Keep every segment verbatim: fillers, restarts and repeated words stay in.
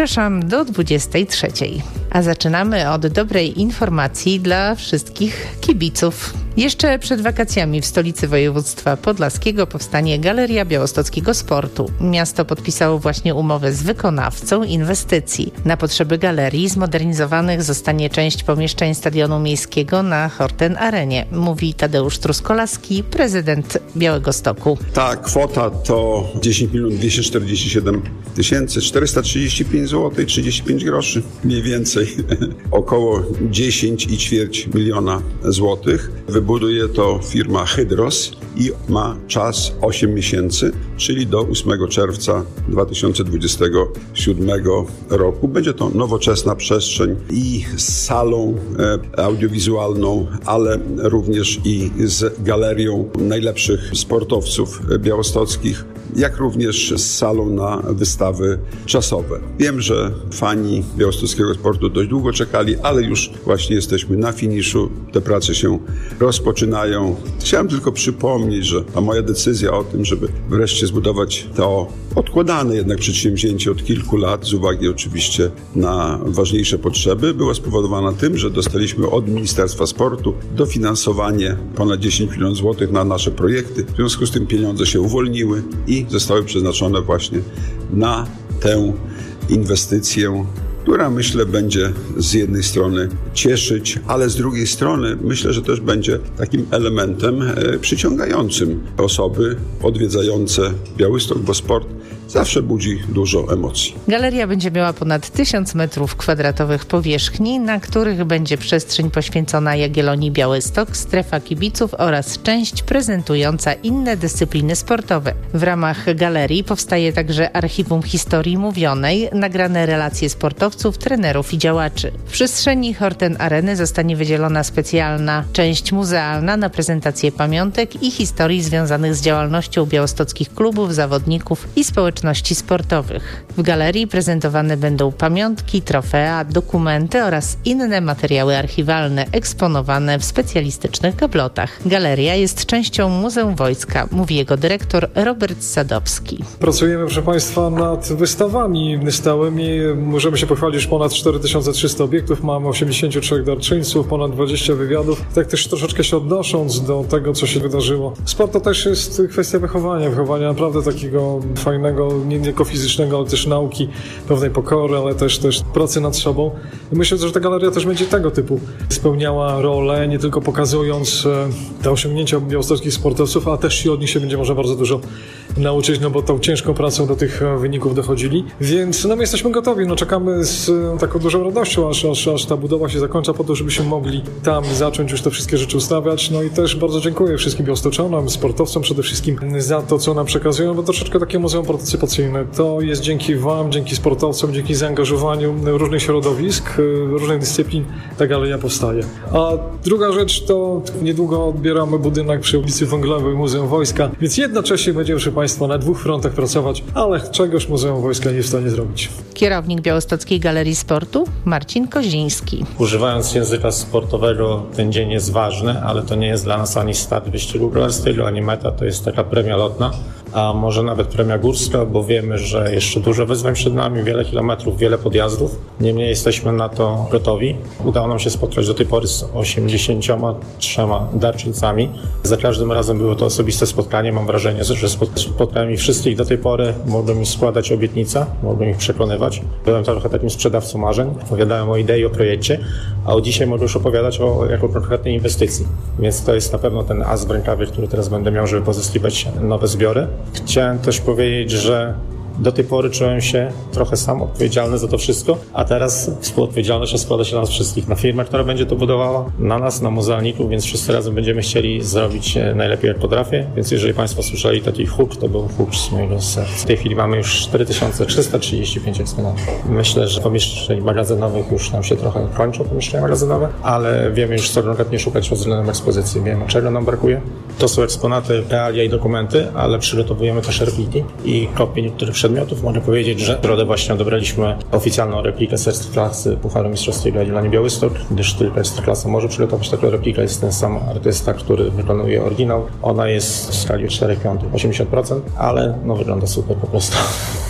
Zapraszam do dwudziestej trzeciej. A zaczynamy od dobrej informacji dla wszystkich kibiców. Jeszcze przed wakacjami w stolicy województwa podlaskiego powstanie Galeria Białostockiego Sportu. Miasto podpisało właśnie umowę z wykonawcą inwestycji. Na potrzeby galerii zmodernizowanych zostanie część pomieszczeń stadionu miejskiego na Horten Arenie, mówi Tadeusz Truskolaski, prezydent Białegostoku. Ta kwota to dziesięć milionów dwieście czterdzieści siedem tysięcy czterysta trzydzieści pięć złotych i trzydzieści pięć groszy. Mniej więcej około dziesięć i ćwierć miliona złotych. Wybuduje to firma Hydros i ma czas osiem miesięcy, czyli do ósmego czerwca dwa tysiące dwudziestego siódmego roku. Będzie to nowoczesna przestrzeń i z salą e, audiowizualną, ale również i z galerią najlepszych sportowców białostockich, jak również z salą na wystawy czasowe. Wiem, że fani białostockiego sportu dość długo czekali, ale już właśnie jesteśmy na finiszu. Te prace się rozpoczynają. Chciałem tylko przypomnieć, że ta moja decyzja o tym, żeby wreszcie zbudować to odkładane jednak przedsięwzięcie od kilku lat, z uwagi oczywiście na ważniejsze potrzeby, była spowodowana tym, że dostaliśmy od Ministerstwa Sportu dofinansowanie ponad dziesięć milionów złotych na nasze projekty. W związku z tym pieniądze się uwolniły i zostały przeznaczone właśnie na tę inwestycję, która myślę będzie z jednej strony cieszyć, ale z drugiej strony myślę, że też będzie takim elementem e, przyciągającym osoby odwiedzające Białystok, bo sport zawsze budzi dużo emocji. Galeria będzie miała ponad tysiąc metrów kwadratowych powierzchni, na których będzie przestrzeń poświęcona Jagiellonii Białystok, strefa kibiców oraz część prezentująca inne dyscypliny sportowe. W ramach galerii powstaje także archiwum historii mówionej, nagrane relacje sportowców, trenerów i działaczy. W przestrzeni Horten Areny zostanie wydzielona specjalna część muzealna na prezentację pamiątek i historii związanych z działalnością białostockich klubów, zawodników i społeczności sportowych. W galerii prezentowane będą pamiątki, trofea, dokumenty oraz inne materiały archiwalne eksponowane w specjalistycznych gablotach. Galeria jest częścią Muzeum Wojska, mówi jego dyrektor Robert Sadowski. Pracujemy, proszę Państwa, nad wystawami stałymi. Możemy się pochwalić, ponad cztery tysiące trzysta obiektów, mamy osiemdziesięciu trzech darczyńców, ponad dwadzieścia wywiadów. Tak też troszeczkę się odnosząc do tego, co się wydarzyło. Sport to też jest kwestia wychowania, wychowania naprawdę takiego fajnego, nie tylko fizycznego, ale też nauki, pewnej pokory, ale też, też pracy nad sobą. I myślę, że ta galeria też będzie tego typu spełniała rolę, nie tylko pokazując te osiągnięcia białostockich sportowców, a też i od nich się będzie można bardzo dużo nauczyć, no bo tą ciężką pracą do tych wyników dochodzili. Więc no my jesteśmy gotowi, no czekamy z taką dużą radością, aż, aż, aż ta budowa się zakończy, po to, żebyśmy mogli tam zacząć już te wszystkie rzeczy ustawiać. No i też bardzo dziękuję wszystkim białostoczanom, sportowcom przede wszystkim za to, co nam przekazują, bo troszeczkę takie muzeum partycypacyjne. To jest dzięki Wam, dzięki sportowcom, dzięki zaangażowaniu różnych środowisk, różnych dyscyplin ta galeria powstaje. A druga rzecz to niedługo odbieramy budynek przy ulicy Węglowej Muzeum Wojska, więc jednocześnie będziemy, proszę Państwa, na dwóch frontach pracować, ale czegoż Muzeum Wojska nie jest w stanie zrobić. Kierownik Białostockiej Galerii Sportu Marcin Koziński. Używając języka sportowego, ten dzień jest ważny, ale to nie jest dla nas ani start wyścigu kolarskiego, ani meta, to jest taka premia lotna, a może nawet premia górska, bo wiemy, że jeszcze dużo wyzwań przed nami, wiele kilometrów, wiele podjazdów. Niemniej jesteśmy na to gotowi. Udało nam się spotkać do tej pory z osiemdziesięcioma trzema darczyńcami. Za każdym razem było to osobiste spotkanie. Mam wrażenie, że spotkałem ich wszystkich do tej pory. Mogłem im składać obietnice, mogłem ich przekonywać. Byłem trochę takim sprzedawcą marzeń. Opowiadałem o idei, o projekcie, a od dzisiaj mogę już opowiadać o jako konkretnej inwestycji. Więc to jest na pewno ten as w rękawie, który teraz będę miał, żeby pozyskiwać nowe zbiory. Chciałem też powiedzieć, że do tej pory czułem się trochę sam odpowiedzialny za to wszystko, a teraz współodpowiedzialność składa się na nas wszystkich, na firmę, która będzie to budowała, na nas, na muzealników, więc wszyscy razem będziemy chcieli zrobić najlepiej jak potrafię, więc jeżeli Państwo słyszeli taki huk, to był huk z mojego serca. W tej chwili mamy już cztery tysiące trzysta trzydzieści pięć eksponatów. Myślę, że pomieszczeń magazynowych już nam się trochę kończą, pomieszczenia magazynowe, ale wiemy już co konkretnie szukać pod względem ekspozycji, wiemy czego nam brakuje. To są eksponaty, realia i dokumenty, ale przygotowujemy też repliki i kopie niektórych przedmiotów. Mogę powiedzieć, że w środę właśnie odebraliśmy oficjalną replikę z Ekstraklasy Pucharu Mistrzowskiego Jagiellonii Białystok, gdyż tylko Ekstraklasa może przygotować taką replikę. Jest ten sam artysta, który wykonuje oryginał. Ona jest w skali cztery piątych, osiemdziesiąt procent, ale no wygląda super po prostu.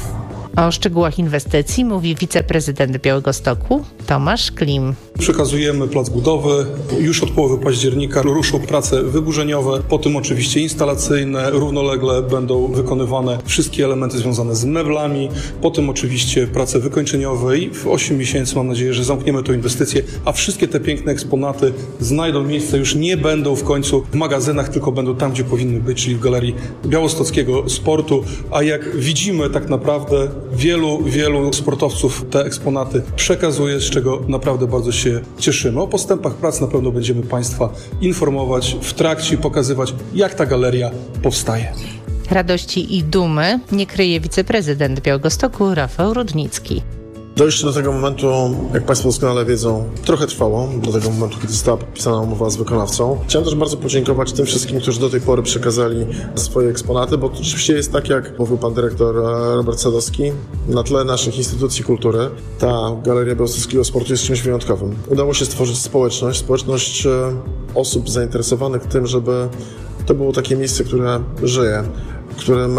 O szczegółach inwestycji mówi wiceprezydent Białegostoku Tomasz Klim. Przekazujemy plac budowy. Już od połowy października ruszą prace wyburzeniowe, potem oczywiście instalacyjne. Równolegle będą wykonywane wszystkie elementy związane z meblami, potem oczywiście prace wykończeniowe i w osiem miesięcy mam nadzieję, że zamkniemy tę inwestycję, a wszystkie te piękne eksponaty znajdą miejsce, już nie będą w końcu w magazynach, tylko będą tam, gdzie powinny być, czyli w Galerii Białostockiego Sportu. A jak widzimy, tak naprawdę wielu, wielu sportowców te eksponaty przekazuje, z czego naprawdę bardzo się cieszymy. O postępach prac na pewno będziemy Państwa informować w trakcie, pokazywać, jak ta galeria powstaje. Radości i dumy nie kryje wiceprezydent Białegostoku Rafał Rudnicki. Dojście do tego momentu, jak Państwo doskonale wiedzą, trochę trwało, do tego momentu, kiedy została podpisana umowa z wykonawcą. Chciałem też bardzo podziękować tym wszystkim, którzy do tej pory przekazali swoje eksponaty, bo to oczywiście jest tak, jak mówił Pan Dyrektor Robert Sadowski, na tle naszych instytucji kultury ta Galeria Białostockiego Sportu jest czymś wyjątkowym. Udało się stworzyć społeczność, społeczność osób zainteresowanych tym, żeby to było takie miejsce, które żyje, w którym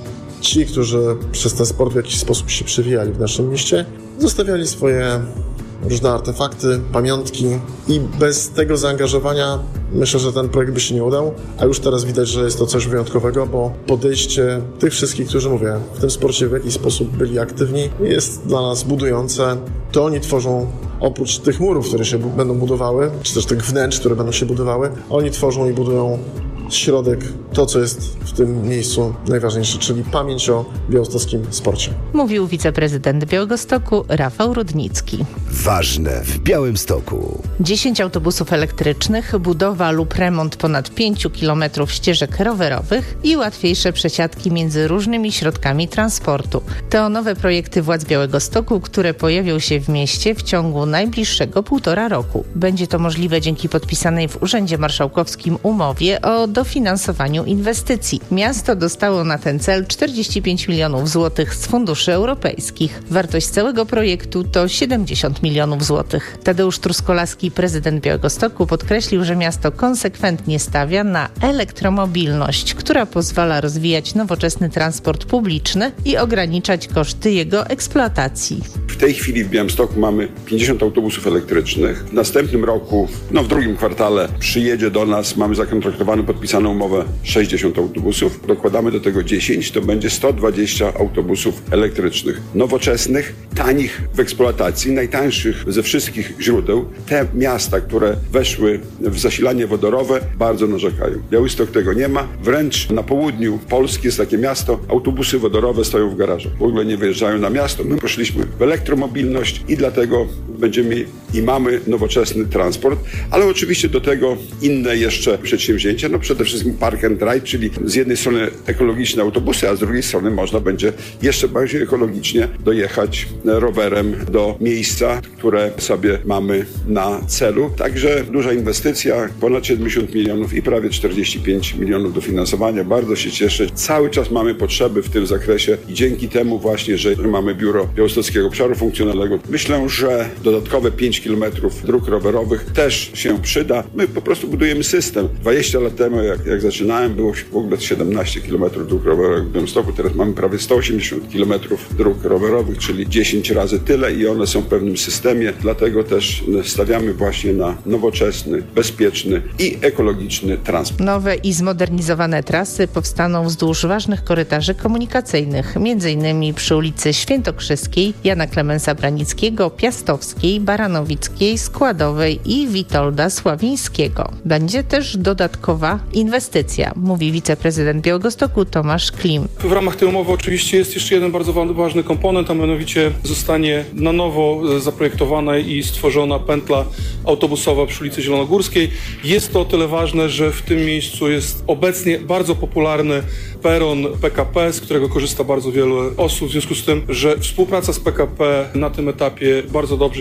ci, którzy przez ten sport w jakiś sposób się przewijali w naszym mieście, zostawiali swoje różne artefakty, pamiątki i bez tego zaangażowania myślę, że ten projekt by się nie udał, a już teraz widać, że jest to coś wyjątkowego, bo podejście tych wszystkich, którzy, mówię, w tym sporcie w jakiś sposób byli aktywni, jest dla nas budujące. To oni tworzą, oprócz tych murów, które się będą budowały, czy też tych wnętrz, które będą się budowały, oni tworzą i budują środek, to co jest w tym miejscu najważniejsze, czyli pamięć o białostockim sporcie. Mówił wiceprezydent Białegostoku Rafał Rudnicki. Ważne w Białymstoku. dziesięć autobusów elektrycznych, budowa lub remont ponad pięciu kilometrów ścieżek rowerowych i łatwiejsze przesiadki między różnymi środkami transportu. To nowe projekty władz Białegostoku, które pojawią się w mieście w ciągu najbliższego półtora roku. Będzie to możliwe dzięki podpisanej w Urzędzie Marszałkowskim umowie o dofinansowaniu inwestycji. Miasto dostało na ten cel czterdzieści pięć milionów złotych z funduszy europejskich. Wartość całego projektu to siedemdziesiąt milionów złotych. Tadeusz Truskolaski, prezydent Białegostoku, podkreślił, że miasto konsekwentnie stawia na elektromobilność, która pozwala rozwijać nowoczesny transport publiczny i ograniczać koszty jego eksploatacji. W tej chwili w Białymstoku mamy pięćdziesiąt autobusów elektrycznych. W następnym roku, no w drugim kwartale przyjedzie do nas, mamy zakontraktowaną, podpisaną umowę sześćdziesiąt autobusów. Dokładamy do tego dziesięć, to będzie sto dwadzieścia autobusów elektrycznych. Nowoczesnych, tanich w eksploatacji, najtańszych ze wszystkich źródeł. Te miasta, które weszły w zasilanie wodorowe, bardzo narzekają. Białystok tego nie ma. Wręcz na południu Polski jest takie miasto, autobusy wodorowe stoją w garażach. W ogóle nie wyjeżdżają na miasto. My poszliśmy w elektromobilność i dlatego będziemy i mamy nowoczesny transport, ale oczywiście do tego inne jeszcze przedsięwzięcia. No przede wszystkim park and ride, czyli z jednej strony ekologiczne autobusy, a z drugiej strony można będzie jeszcze bardziej ekologicznie dojechać rowerem do miejsca, które sobie mamy na celu. Także duża inwestycja, ponad siedemdziesiąt milionów i prawie czterdzieści pięć milionów dofinansowania. Bardzo się cieszę. Cały czas mamy potrzeby w tym zakresie i dzięki temu właśnie, że mamy Biuro Białostockiego Obszaru Funkcjonalnego, myślę, że dodatkowe pięć kilometrów dróg rowerowych też się przyda. My po prostu budujemy system. dwadzieścia lat temu, jak, jak zaczynałem, było w ogóle siedemnaście kilometrów dróg rowerowych w Białymstoku. Teraz mamy prawie sto osiemdziesiąt kilometrów dróg rowerowych, czyli dziesięć razy tyle i one są w pewnym systemie. Dlatego też stawiamy właśnie na nowoczesny, bezpieczny i ekologiczny transport. Nowe i zmodernizowane trasy powstaną wzdłuż ważnych korytarzy komunikacyjnych, między innymi przy ulicy Świętokrzyskiej, Jana Klemensa Branickiego, Piastowskiej, Baranowickiej, Składowej i Witolda Sławińskiego. Będzie też dodatkowa inwestycja, mówi wiceprezydent Białegostoku Tomasz Klim. W ramach tej umowy oczywiście jest jeszcze jeden bardzo ważny komponent, a mianowicie zostanie na nowo zaprojektowana i stworzona pętla autobusowa przy ulicy Zielonogórskiej. Jest to o tyle ważne, że w tym miejscu jest obecnie bardzo popularny peron P K P, z którego korzysta bardzo wiele osób, w związku z tym, że współpraca z P K P na tym etapie bardzo dobrze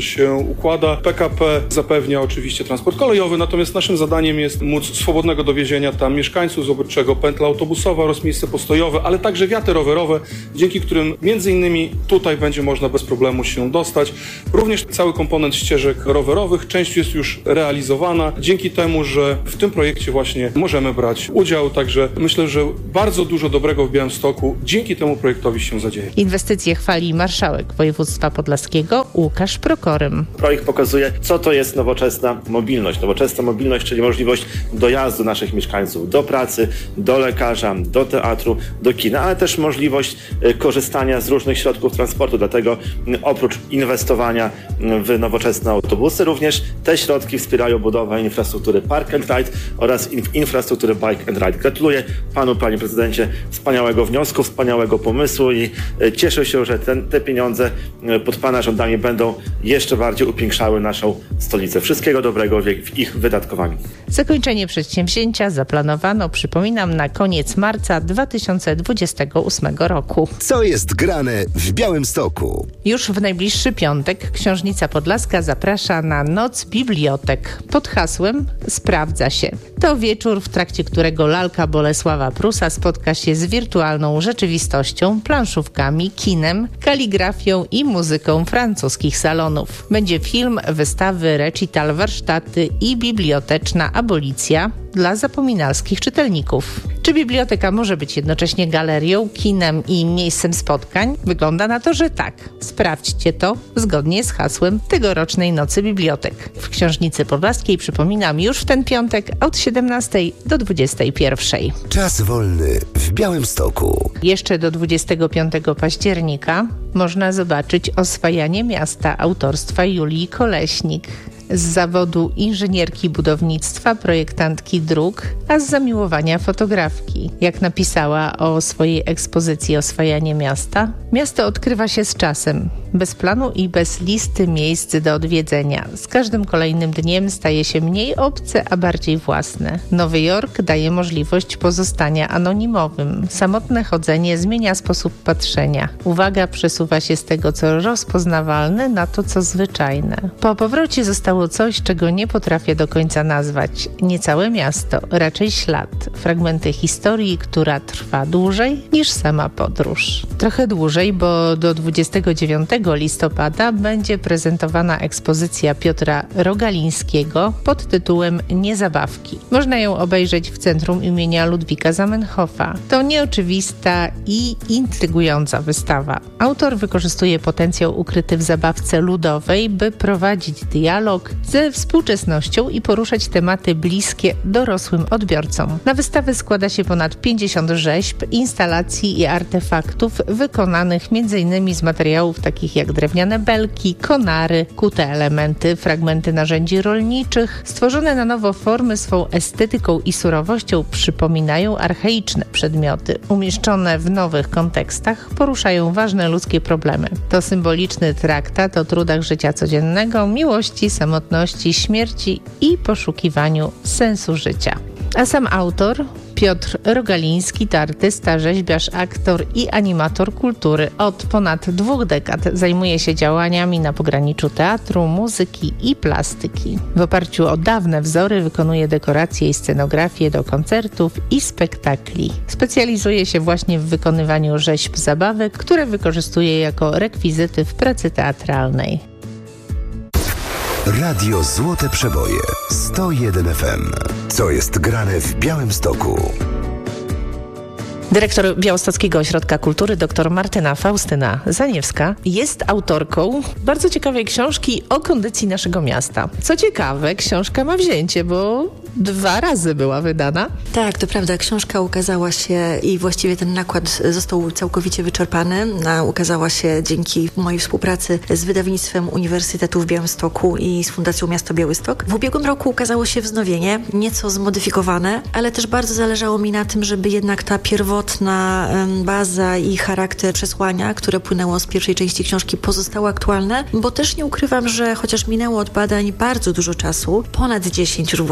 się układa. P K P zapewnia oczywiście transport kolejowy, natomiast naszym zadaniem jest móc swobodnego dowiezienia tam mieszkańców z obyczego pętla autobusowa oraz miejsce postojowe, ale także wiaty rowerowe, dzięki którym między innymi tutaj będzie można bez problemu się dostać. Również cały komponent ścieżek rowerowych, część jest już realizowana, dzięki temu, że w tym projekcie właśnie możemy brać udział, także myślę, że bardzo dużo dobrego w Białymstoku dzięki temu projektowi się zadzieje. Inwestycje chwali marszałek województwa podlaskiego Łukasz Prokorym. Projekt pokazuje, co to jest nowoczesna mobilność. Nowoczesna mobilność, czyli możliwość dojazdu naszych mieszkańców do pracy, do lekarza, do teatru, do kina, ale też możliwość korzystania z różnych środków transportu. Dlatego oprócz inwestowania w nowoczesne autobusy, również te środki wspierają budowę infrastruktury Park and Ride oraz infrastruktury Bike and Ride. Gratuluję panu, panie prezydencie, wspaniałego wniosku, wspaniałego pomysłu i cieszę się, że ten, te pieniądze pod pana rządami będą jeszcze bardziej upiększały naszą stolicę. Wszystkiego dobrego w ich wydatkowaniu. Zakończenie przedsięwzięcia zaplanowano, przypominam, na koniec marca dwa tysiące dwudziestego ósmego roku. Co jest grane w Białymstoku? Już w najbliższy piątek Książnica Podlaska zaprasza na Noc Bibliotek pod hasłem Sprawdza się. To wieczór, w trakcie którego lalka Bolesława Prusa spotka się z wirtualną rzeczywistością, planszówkami, kinem, kaligrafią i muzyką francuskich salonów. Będzie film, wystawy, recital, warsztaty i biblioteczna abolicja dla zapominalskich czytelników. Czy biblioteka może być jednocześnie galerią, kinem i miejscem spotkań? Wygląda na to, że tak. Sprawdźcie to zgodnie z hasłem tegorocznej Nocy Bibliotek. W Książnicy Podlaskiej, przypominam, już w ten piątek od siedemnastej do dwudziestej pierwszej. Czas wolny w Białymstoku. Jeszcze do dwudziestego piątego października można zobaczyć Oswajanie miasta autorstwa Julii Koleśnik. Z zawodu inżynierki budownictwa, projektantki dróg, a z zamiłowania fotografki. Jak napisała o swojej ekspozycji Oswajanie miasta, miasto odkrywa się z czasem, bez planu i bez listy miejsc do odwiedzenia. Z każdym kolejnym dniem staje się mniej obce, a bardziej własne. Nowy Jork daje możliwość pozostania anonimowym. Samotne chodzenie zmienia sposób patrzenia. Uwaga przesuwa się z tego, co rozpoznawalne, na to, co zwyczajne. Po powrocie zostało coś, czego nie potrafię do końca nazwać. Nie całe miasto, raczej ślad. Fragmenty historii, która trwa dłużej niż sama podróż. Trochę dłużej, bo do dwudziestego dziewiątego listopada będzie prezentowana ekspozycja Piotra Rogalińskiego pod tytułem Niezabawki. Można ją obejrzeć w Centrum imienia Ludwika Zamenhofa. To nieoczywista i intrygująca wystawa. Autor wykorzystuje potencjał ukryty w zabawce ludowej, by prowadzić dialog ze współczesnością i poruszać tematy bliskie dorosłym odbiorcom. Na wystawę składa się ponad pięćdziesiąt rzeźb, instalacji i artefaktów wykonanych m.in. z materiałów takich jak drewniane belki, konary, kute elementy, fragmenty narzędzi rolniczych. Stworzone na nowo formy swą estetyką i surowością przypominają archaiczne przedmioty. Umieszczone w nowych kontekstach poruszają ważne ludzkie problemy. To symboliczny traktat o trudach życia codziennego, miłości, samotności, śmierci i poszukiwaniu sensu życia. A sam autor, Piotr Rogaliński, to artysta, rzeźbiarz, aktor i animator kultury. Od ponad dwóch dekad zajmuje się działaniami na pograniczu teatru, muzyki i plastyki. W oparciu o dawne wzory wykonuje dekoracje i scenografię do koncertów i spektakli. Specjalizuje się właśnie w wykonywaniu rzeźb zabawek, które wykorzystuje jako rekwizyty w pracy teatralnej. Radio Złote Przeboje sto jeden F M. Co jest grane w Białymstoku? Dyrektor Białostockiego Ośrodka Kultury dr Martyna Faustyna Zaniewska jest autorką bardzo ciekawej książki o kondycji naszego miasta. Co ciekawe, książka ma wzięcie, bo dwa razy była wydana. Tak, to prawda. Książka ukazała się i właściwie ten nakład został całkowicie wyczerpany. Ukazała się dzięki mojej współpracy z wydawnictwem Uniwersytetu w Białymstoku i z Fundacją Miasto Białystok. W ubiegłym roku ukazało się wznowienie, nieco zmodyfikowane, ale też bardzo zależało mi na tym, żeby jednak ta pierwotna baza i charakter przesłania, które płynęło z pierwszej części książki, pozostały aktualne, bo też nie ukrywam, że chociaż minęło od badań bardzo dużo czasu, ponad dziesięć już właściwie,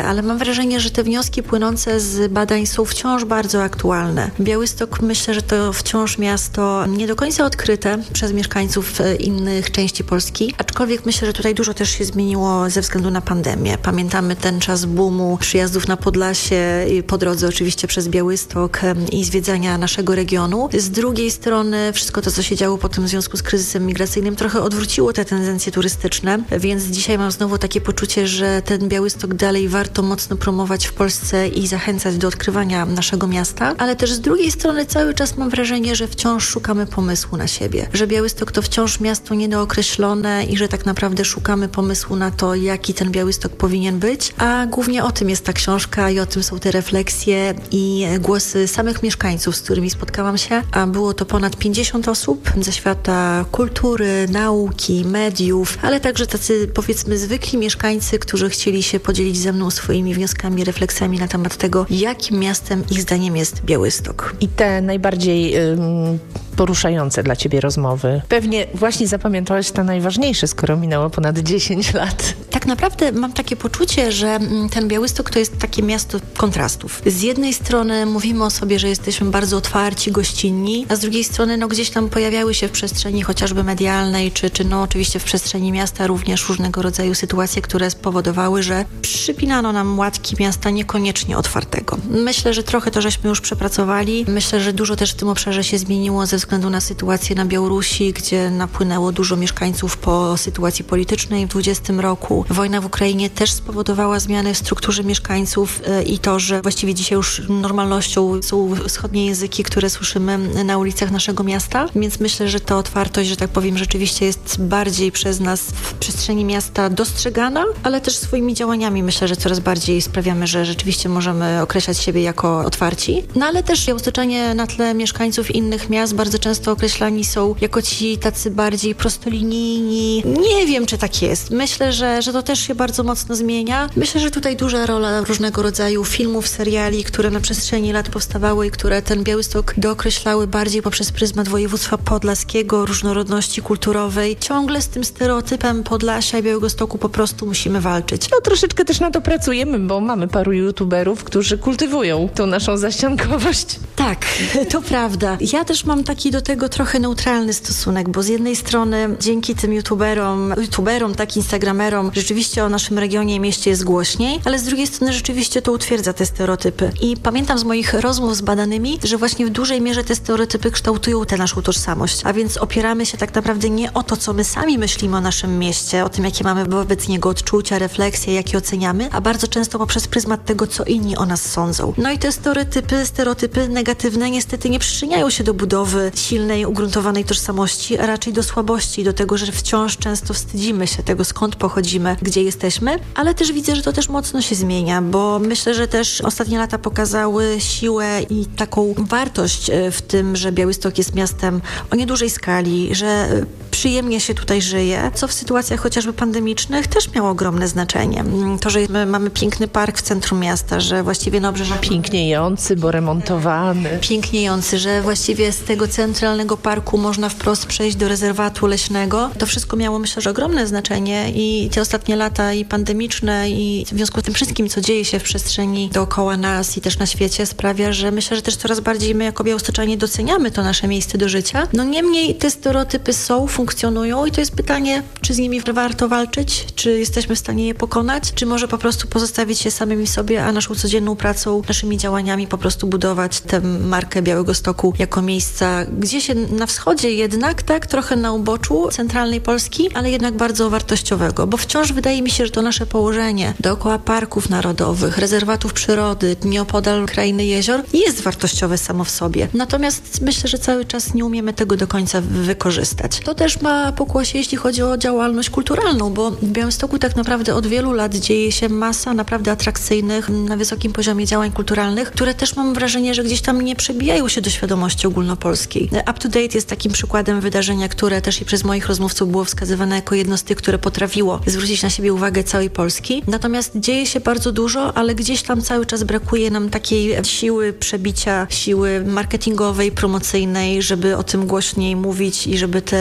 wie, ale mam wrażenie, że te wnioski płynące z badań są wciąż bardzo aktualne. Białystok, myślę, że to wciąż miasto nie do końca odkryte przez mieszkańców innych części Polski, aczkolwiek myślę, że tutaj dużo też się zmieniło ze względu na pandemię. Pamiętamy ten czas boomu przyjazdów na Podlasie, po drodze oczywiście przez Białystok i zwiedzania naszego regionu. Z drugiej strony wszystko to, co się działo potem w związku z kryzysem migracyjnym, trochę odwróciło te tendencje turystyczne, więc dzisiaj mam znowu takie poczucie, że ten Białystok dalej warto mocno promować w Polsce i zachęcać do odkrywania naszego miasta, ale też z drugiej strony cały czas mam wrażenie, że wciąż szukamy pomysłu na siebie, że Białystok to wciąż miasto niedookreślone i że tak naprawdę szukamy pomysłu na to, jaki ten Białystok powinien być, a głównie o tym jest ta książka i o tym są te refleksje i głosy samych mieszkańców, z którymi spotkałam się, a było to ponad pięćdziesiąt osób ze świata kultury, nauki, mediów, ale także tacy, powiedzmy, zwykli mieszkańcy, którzy chcieli się podzielić ze mną swoimi wnioskami, refleksjami na temat tego, jakim miastem ich zdaniem jest Białystok. I te najbardziej ym, poruszające dla ciebie rozmowy. Pewnie właśnie zapamiętałaś te najważniejsze, skoro minęło ponad dziesięć lat. Tak naprawdę mam takie poczucie, że ten Białystok to jest takie miasto kontrastów. Z jednej strony mówimy o sobie, że jesteśmy bardzo otwarci, gościnni, a z drugiej strony no gdzieś tam pojawiały się w przestrzeni chociażby medialnej, czy, czy no oczywiście w przestrzeni miasta również różnego rodzaju sytuacje, które spowodowały, że przypinano nam łatki miasta niekoniecznie otwartego. Myślę, że trochę to żeśmy już przepracowali. Myślę, że dużo też w tym obszarze się zmieniło ze względu na sytuację na Białorusi, gdzie napłynęło dużo mieszkańców po sytuacji politycznej w dwudziestym roku. Wojna w Ukrainie też spowodowała zmiany w strukturze mieszkańców i to, że właściwie dzisiaj już normalnością są wschodnie języki, które słyszymy na ulicach naszego miasta, więc myślę, że ta otwartość, że tak powiem, rzeczywiście jest bardziej przez nas w przestrzeni miasta dostrzegana, ale też swoimi działaniami myślę, że coraz bardziej sprawiamy, że rzeczywiście możemy określać siebie jako otwarci. No ale też białostoczanie na tle mieszkańców innych miast bardzo często określani są jako ci tacy bardziej prostolinijni. Nie wiem, czy tak jest. Myślę, że, że to też się bardzo mocno zmienia. Myślę, że tutaj duża rola różnego rodzaju filmów, seriali, które na przestrzeni lat powstawały i które ten Białystok dookreślały bardziej poprzez pryzmat województwa podlaskiego, różnorodności kulturowej. Ciągle z tym stereotypem Podlasia i Białegostoku po prostu musimy walczyć. No troszeczkę też na to pracujemy, bo mamy paru youtuberów, którzy kultywują tą naszą zaściankowość. Tak, to prawda. Ja też mam taki do tego trochę neutralny stosunek, bo z jednej strony dzięki tym youtuberom, youtuberom, tak, instagramerom, rzeczywiście o naszym regionie i mieście jest głośniej, ale z drugiej strony rzeczywiście to utwierdza te stereotypy. I pamiętam z moich rozmów z badanymi, że właśnie w dużej mierze te stereotypy kształtują tę naszą tożsamość, a więc opieramy się tak naprawdę nie o to, co my sami myślimy o naszym mieście, o tym, jakie mamy wobec niego odczucia, refleksje, jakie oceniamy, a bardzo często poprzez pryzmat tego, co inni o nas sądzą. No i te stereotypy, stereotypy negatywne niestety nie przyczyniają się do budowy silnej, ugruntowanej tożsamości, a raczej do słabości, do tego, że wciąż często wstydzimy się tego, skąd pochodzimy, gdzie jesteśmy, ale też widzę, że to też mocno się zmienia, bo myślę, że też ostatnie lata pokazały siłę i taką wartość w tym, że Białystok jest miastem o niedużej skali, że przyjemnie się tutaj żyje, co w sytuacjach chociażby pandemicznych też miało ogromne znaczenie. To, że my mamy piękny park w centrum miasta, że właściwie na obrzeżach... Piękniejący, bo remontowany. Piękniejący, że właściwie z tego centralnego parku można wprost przejść do rezerwatu leśnego. To wszystko miało, myślę, że ogromne znaczenie i te ostatnie lata i pandemiczne i w związku z tym wszystkim, co dzieje się w przestrzeni dookoła nas i też na świecie, sprawia, że myślę, że też coraz bardziej my jako białostoczanie doceniamy to nasze miejsce do życia. No niemniej te stereotypy są, funkcjonują i to jest pytanie, czy z nimi warto walczyć, czy jesteśmy w stanie je pokonać, czy może po prostu pozostawić się samymi sobie, a naszą codzienną pracą, naszymi działaniami po prostu budować tę markę Białegostoku jako miejsca gdzieś na wschodzie jednak, tak, trochę na uboczu centralnej Polski, ale jednak bardzo wartościowego, bo wciąż wydaje mi się, że to nasze położenie dookoła parków narodowych, rezerwatów przyrody, nieopodal krainy jezior jest wartościowe samo w sobie. Natomiast myślę, że cały czas nie umiemy tego do końca wykorzystać. To też ma pokłosie, jeśli chodzi o działalność kulturalną, bo w Białymstoku tak naprawdę od wielu lat dzieje się masa naprawdę atrakcyjnych, na wysokim poziomie działań kulturalnych, które też mam wrażenie, że gdzieś tam nie przebijają się do świadomości ogólnopolskiej. Up to Date jest takim przykładem wydarzenia, które też i przez moich rozmówców było wskazywane jako jedno z tych, które potrafiło zwrócić na siebie uwagę całej Polski. Natomiast dzieje się bardzo dużo, ale gdzieś tam cały czas brakuje nam takiej siły przebicia, siły marketingowej, promocyjnej, żeby o tym głośniej mówić i żeby te informacje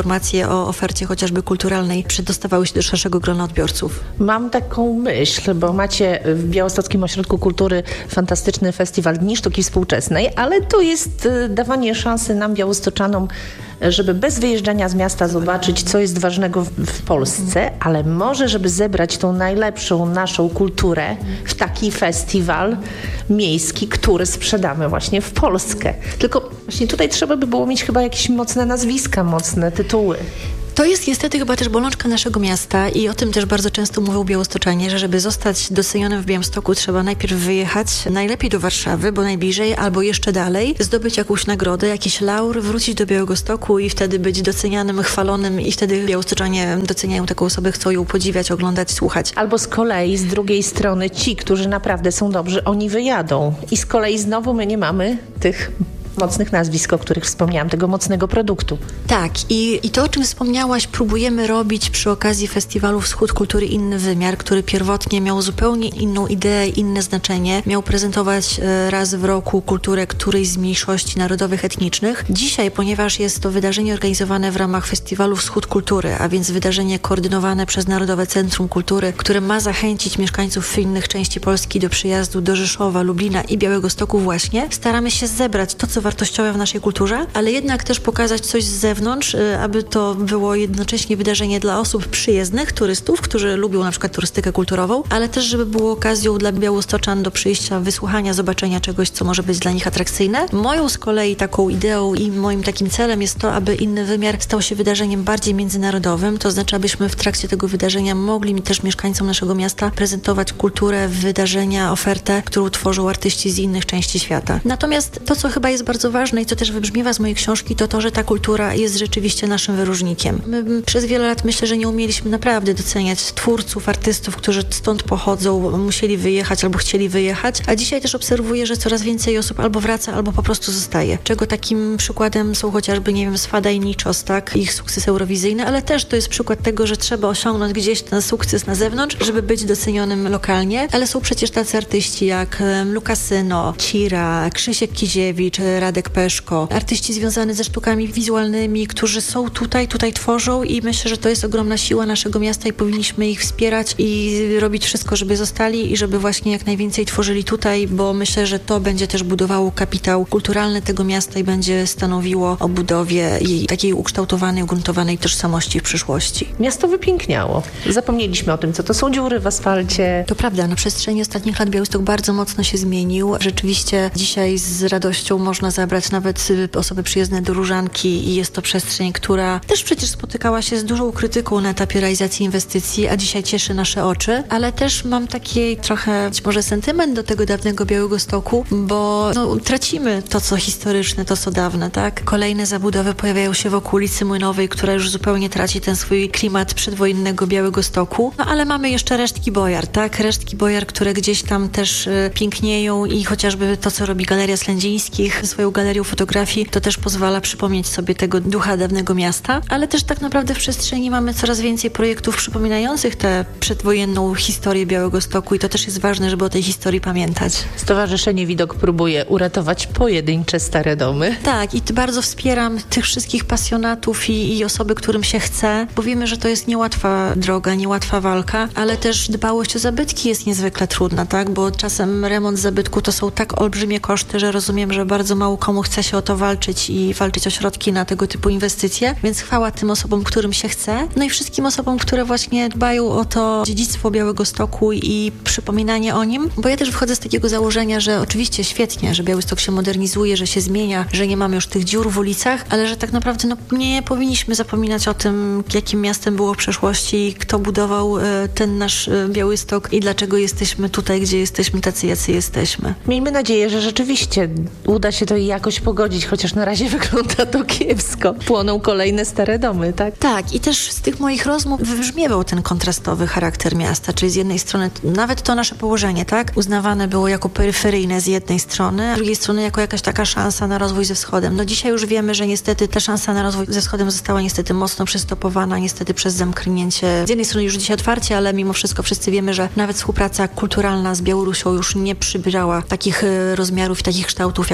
informacje o ofercie chociażby kulturalnej przedostawały się do szerszego grona odbiorców. Mam taką myśl, bo macie w Białostockim Ośrodku Kultury fantastyczny festiwal Dni Sztuki Współczesnej, ale to jest dawanie szansy nam, białostoczanom, żeby bez wyjeżdżania z miasta zobaczyć, co jest ważnego w, w Polsce, ale może, żeby zebrać tą najlepszą naszą kulturę w taki festiwal miejski, który sprzedamy właśnie w Polskę. Tylko właśnie tutaj trzeba by było mieć chyba jakieś mocne nazwiska, mocne tytuły. To jest niestety chyba też bolączka naszego miasta i o tym też bardzo często mówią białostoczanie, że żeby zostać docenionym w Białymstoku, trzeba najpierw wyjechać, najlepiej do Warszawy, bo najbliżej, albo jeszcze dalej, zdobyć jakąś nagrodę, jakiś laur, wrócić do Białegostoku i wtedy być docenianym, chwalonym i wtedy białostoczanie doceniają taką osobę, chcą ją podziwiać, oglądać, słuchać. Albo z kolei z drugiej strony ci, którzy naprawdę są dobrzy, oni wyjadą i z kolei znowu my nie mamy tych mocnych nazwisk, o których wspomniałam, tego mocnego produktu. Tak, i, i to, o czym wspomniałaś, próbujemy robić przy okazji festiwalu Wschód Kultury Inny Wymiar, który pierwotnie miał zupełnie inną ideę, inne znaczenie. Miał prezentować e, raz w roku kulturę którejś z mniejszości narodowych, etnicznych. Dzisiaj, ponieważ jest to wydarzenie organizowane w ramach festiwalu Wschód Kultury, a więc wydarzenie koordynowane przez Narodowe Centrum Kultury, które ma zachęcić mieszkańców innych części Polski do przyjazdu do Rzeszowa, Lublina i Białegostoku właśnie, staramy się zebrać to, co wartościowe w naszej kulturze, ale jednak też pokazać coś z zewnątrz, aby to było jednocześnie wydarzenie dla osób przyjezdnych, turystów, którzy lubią na przykład turystykę kulturową, ale też żeby było okazją dla białostoczan do przyjścia, wysłuchania, zobaczenia czegoś, co może być dla nich atrakcyjne. Moją z kolei taką ideą i moim takim celem jest to, aby Inny Wymiar stał się wydarzeniem bardziej międzynarodowym, to znaczy, abyśmy w trakcie tego wydarzenia mogli też mieszkańcom naszego miasta prezentować kulturę, wydarzenia, ofertę, którą tworzą artyści z innych części świata. Natomiast to, co chyba jest bardzo ważne i co też wybrzmiewa z mojej książki, to to, że ta kultura jest rzeczywiście naszym wyróżnikiem. My przez wiele lat myślę, że nie umieliśmy naprawdę doceniać twórców, artystów, którzy stąd pochodzą, musieli wyjechać albo chcieli wyjechać, a dzisiaj też obserwuję, że coraz więcej osób albo wraca, albo po prostu zostaje. Czego takim przykładem są chociażby, nie wiem, Swada i Niczos, tak? Ich sukces eurowizyjny, ale też to jest przykład tego, że trzeba osiągnąć gdzieś ten sukces na zewnątrz, żeby być docenionym lokalnie, ale są przecież tacy artyści jak Lukasyno, Cira, Krzysiek Kiziewicz, Radek Peszko, artyści związani ze sztukami wizualnymi, którzy są tutaj, tutaj tworzą i myślę, że to jest ogromna siła naszego miasta i powinniśmy ich wspierać i robić wszystko, żeby zostali i żeby właśnie jak najwięcej tworzyli tutaj, bo myślę, że to będzie też budowało kapitał kulturalny tego miasta i będzie stanowiło o budowie jej takiej ukształtowanej, ugruntowanej tożsamości w przyszłości. Miasto wypiękniało. Zapomnieliśmy o tym, co to są dziury w asfalcie. To prawda, na przestrzeni ostatnich lat Białystok bardzo mocno się zmienił. Rzeczywiście dzisiaj z radością można zabrać nawet osoby przyjezdne do Różanki i jest to przestrzeń, która też przecież spotykała się z dużą krytyką na etapie realizacji inwestycji, a dzisiaj cieszy nasze oczy, ale też mam taki trochę być może sentyment do tego dawnego Białegostoku, bo no, tracimy to, co historyczne, to, co dawne, tak? Kolejne zabudowy pojawiają się wokół ulicy Młynowej, która już zupełnie traci ten swój klimat przedwojennego Białegostoku, no ale mamy jeszcze resztki bojar, tak? Resztki bojar, które gdzieś tam też y, pięknieją i chociażby to, co robi Galeria Slędzińskich swoją galerią fotografii, to też pozwala przypomnieć sobie tego ducha dawnego miasta, ale też tak naprawdę w przestrzeni mamy coraz więcej projektów przypominających tę przedwojenną historię Białegostoku i to też jest ważne, żeby o tej historii pamiętać. Stowarzyszenie Widok próbuje uratować pojedyncze stare domy. Tak, i bardzo wspieram tych wszystkich pasjonatów i, i osoby, którym się chce, bo wiemy, że to jest niełatwa droga, niełatwa walka, ale też dbałość o zabytki jest niezwykle trudna, tak, bo czasem remont zabytku to są tak olbrzymie koszty, że rozumiem, że bardzo mało komu chce się o to walczyć i walczyć o środki na tego typu inwestycje, więc chwała tym osobom, którym się chce, no i wszystkim osobom, które właśnie dbają o to dziedzictwo Białegostoku i przypominanie o nim, bo ja też wychodzę z takiego założenia, że oczywiście świetnie, że Białystok się modernizuje, że się zmienia, że nie mamy już tych dziur w ulicach, ale że tak naprawdę no, nie powinniśmy zapominać o tym, jakim miastem było w przeszłości, kto budował e, ten nasz e, Białystok i dlaczego jesteśmy tutaj, gdzie jesteśmy, tacy jacy jesteśmy. Miejmy nadzieję, że rzeczywiście uda się to jakoś pogodzić, chociaż na razie wygląda to kiepsko. Płoną kolejne stare domy, tak? Tak, i też z tych moich rozmów wybrzmiewał ten kontrastowy charakter miasta, czyli z jednej strony nawet to nasze położenie, tak? Uznawane było jako peryferyjne z jednej strony, a z drugiej strony jako jakaś taka szansa na rozwój ze wschodem. No dzisiaj już wiemy, że niestety ta szansa na rozwój ze wschodem została niestety mocno przystopowana, niestety przez zamknięcie. Z jednej strony już dzisiaj otwarcie, ale mimo wszystko wszyscy wiemy, że nawet współpraca kulturalna z Białorusią już nie przybierała takich rozmiarów i takich kształtów, jak to miało miejsce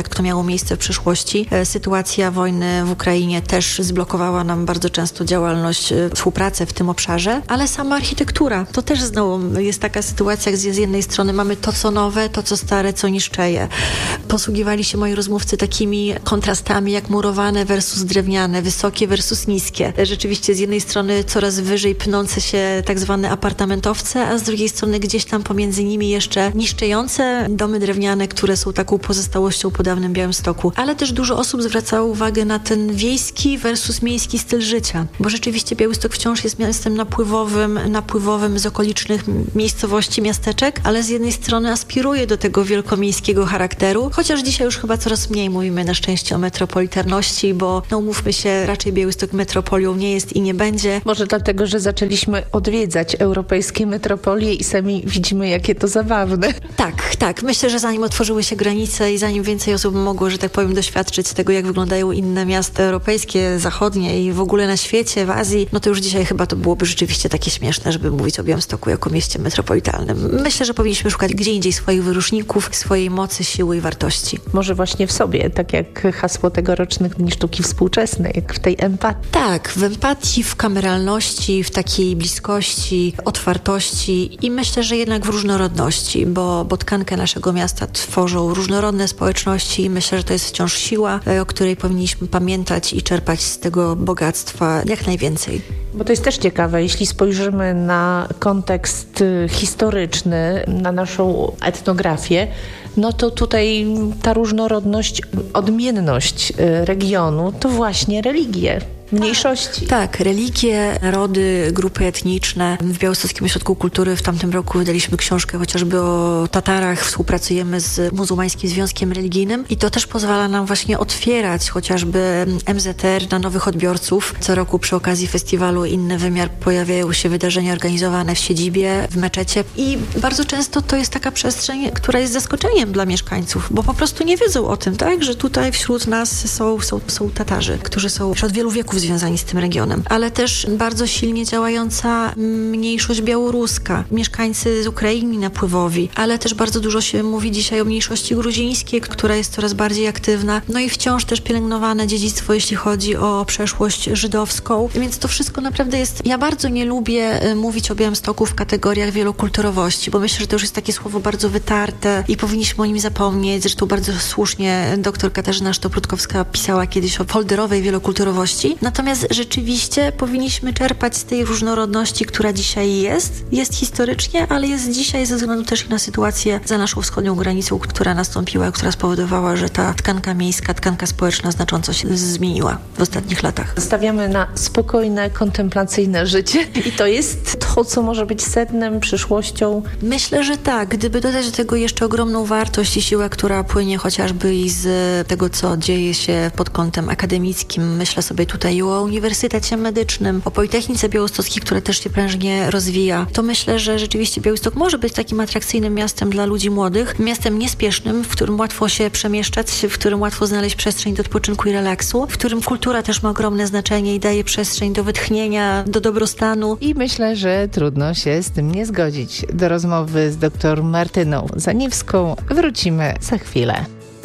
miejsce w przyszłości. Sytuacja wojny w Ukrainie też zblokowała nam bardzo często działalność, współpracę w tym obszarze, ale sama architektura, to też znowu jest taka sytuacja, gdzie z jednej strony mamy to, co nowe, to, co stare, co niszczeje. Posługiwali się moi rozmówcy takimi kontrastami, jak murowane versus drewniane, wysokie versus niskie. Rzeczywiście z jednej strony coraz wyżej pnące się tak zwane apartamentowce, a z drugiej strony gdzieś tam pomiędzy nimi jeszcze niszczejące domy drewniane, które są taką pozostałością po dawnym Białymstoku. Ale też dużo osób zwracało uwagę na ten wiejski versus miejski styl życia, bo rzeczywiście Białystok wciąż jest miastem napływowym, napływowym z okolicznych miejscowości, miasteczek, ale z jednej strony aspiruje do tego wielkomiejskiego charakteru, chociaż dzisiaj już chyba coraz mniej mówimy na szczęście o metropolitarności, bo no umówmy się, raczej Białystok metropolią nie jest i nie będzie. Może dlatego, że zaczęliśmy odwiedzać europejskie metropolie i sami widzimy, jakie to zabawne. Tak, tak. Myślę, że zanim otworzyły się granice i zanim więcej osób mogło, że tak powiem, doświadczyć tego, jak wyglądają inne miasta europejskie, zachodnie i w ogóle na świecie, w Azji, no to już dzisiaj chyba to byłoby rzeczywiście takie śmieszne, żeby mówić o Białymstoku jako mieście metropolitalnym. Myślę, że powinniśmy szukać gdzie indziej swoich wyróżników, swojej mocy, siły i wartości. Może właśnie w sobie, tak jak hasło tegorocznych Dni Sztuki Współczesnej, w tej empatii. Tak, w empatii, w kameralności, w takiej bliskości, otwartości i myślę, że jednak w różnorodności, bo, bo tkankę naszego miasta tworzą różnorodne społeczności i myślę, że to jest wciąż siła, o której powinniśmy pamiętać i czerpać z tego bogactwa jak najwięcej. Bo to jest też ciekawe, jeśli spojrzymy na kontekst historyczny, na naszą etnografię, no to tutaj ta różnorodność, odmienność regionu to właśnie religie. Mniejszości. Tak, religie, narody, grupy etniczne. W Białostockim Ośrodku Kultury w tamtym roku wydaliśmy książkę chociażby o Tatarach. Współpracujemy z Muzułmańskim Związkiem Religijnym i to też pozwala nam właśnie otwierać chociażby M Z R na nowych odbiorców. Co roku przy okazji festiwalu Inny Wymiar pojawiają się wydarzenia organizowane w siedzibie, w meczecie i bardzo często to jest taka przestrzeń, która jest zaskoczeniem dla mieszkańców, bo po prostu nie wiedzą o tym, tak, że tutaj wśród nas są, są, są Tatarzy, którzy są już od wielu wieków związani z tym regionem, ale też bardzo silnie działająca mniejszość białoruska, mieszkańcy z Ukrainy napływowi, ale też bardzo dużo się mówi dzisiaj o mniejszości gruzińskiej, która jest coraz bardziej aktywna, no i wciąż też pielęgnowane dziedzictwo, jeśli chodzi o przeszłość żydowską, więc to wszystko naprawdę jest, ja bardzo nie lubię mówić o Białymstoku w kategoriach wielokulturowości, bo myślę, że to już jest takie słowo bardzo wytarte i powinniśmy o nim zapomnieć, zresztą bardzo słusznie dr Katarzyna Sztoprutkowska pisała kiedyś o folderowej wielokulturowości. Natomiast rzeczywiście powinniśmy czerpać z tej różnorodności, która dzisiaj jest. Jest historycznie, ale jest dzisiaj ze względu też na sytuację za naszą wschodnią granicą, która nastąpiła, która spowodowała, że ta tkanka miejska, tkanka społeczna znacząco się zmieniła w ostatnich latach. Stawiamy na spokojne, kontemplacyjne życie i to jest to, co może być sednem, przyszłością. Myślę, że tak. Gdyby dodać do tego jeszcze ogromną wartość i siłę, która płynie chociażby i z tego, co dzieje się pod kątem akademickim, myślę sobie tutaj o Uniwersytecie Medycznym, o Politechnice Białostockiej, która też się prężnie rozwija, to myślę, że rzeczywiście Białystok może być takim atrakcyjnym miastem dla ludzi młodych, miastem niespiesznym, w którym łatwo się przemieszczać, w którym łatwo znaleźć przestrzeń do odpoczynku i relaksu, w którym kultura też ma ogromne znaczenie i daje przestrzeń do wytchnienia, do dobrostanu. I myślę, że trudno się z tym nie zgodzić. Do rozmowy z dr Martyną Zaniewską wrócimy za chwilę.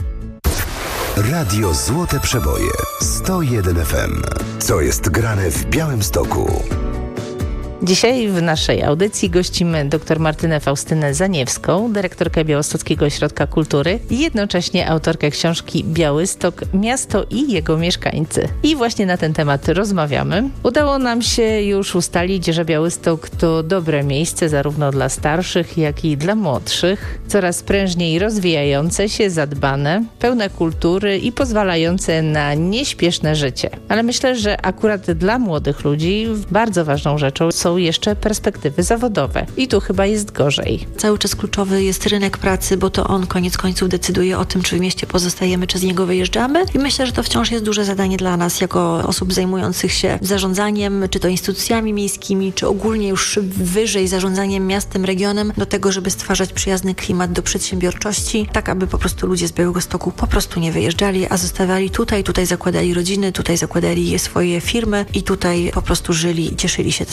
Radio Złote Przeboje sto jeden F M. Co jest grane w Białymstoku? Dzisiaj w naszej audycji gościmy dr Martynę Faustynę Zaniewską, dyrektorkę Białostockiego Ośrodka Kultury i jednocześnie autorkę książki Białystok – Miasto i jego mieszkańcy. I właśnie na ten temat rozmawiamy. Udało nam się już ustalić, że Białystok to dobre miejsce zarówno dla starszych, jak i dla młodszych. Coraz prężniej rozwijające się, zadbane, pełne kultury i pozwalające na nieśpieszne życie. Ale myślę, że akurat dla młodych ludzi bardzo ważną rzeczą są jeszcze perspektywy zawodowe. I tu chyba jest gorzej. Cały czas kluczowy jest rynek pracy, bo to on koniec końców decyduje o tym, czy w mieście pozostajemy, czy z niego wyjeżdżamy. I myślę, że to wciąż jest duże zadanie dla nas, jako osób zajmujących się zarządzaniem, czy to instytucjami miejskimi, czy ogólnie już wyżej zarządzaniem miastem, regionem, do tego, żeby stwarzać przyjazny klimat do przedsiębiorczości, tak aby po prostu ludzie z Białegostoku po prostu nie wyjeżdżali, a zostawali tutaj, tutaj zakładali rodziny, tutaj zakładali swoje firmy i tutaj po prostu żyli i cieszyli się z tego życia.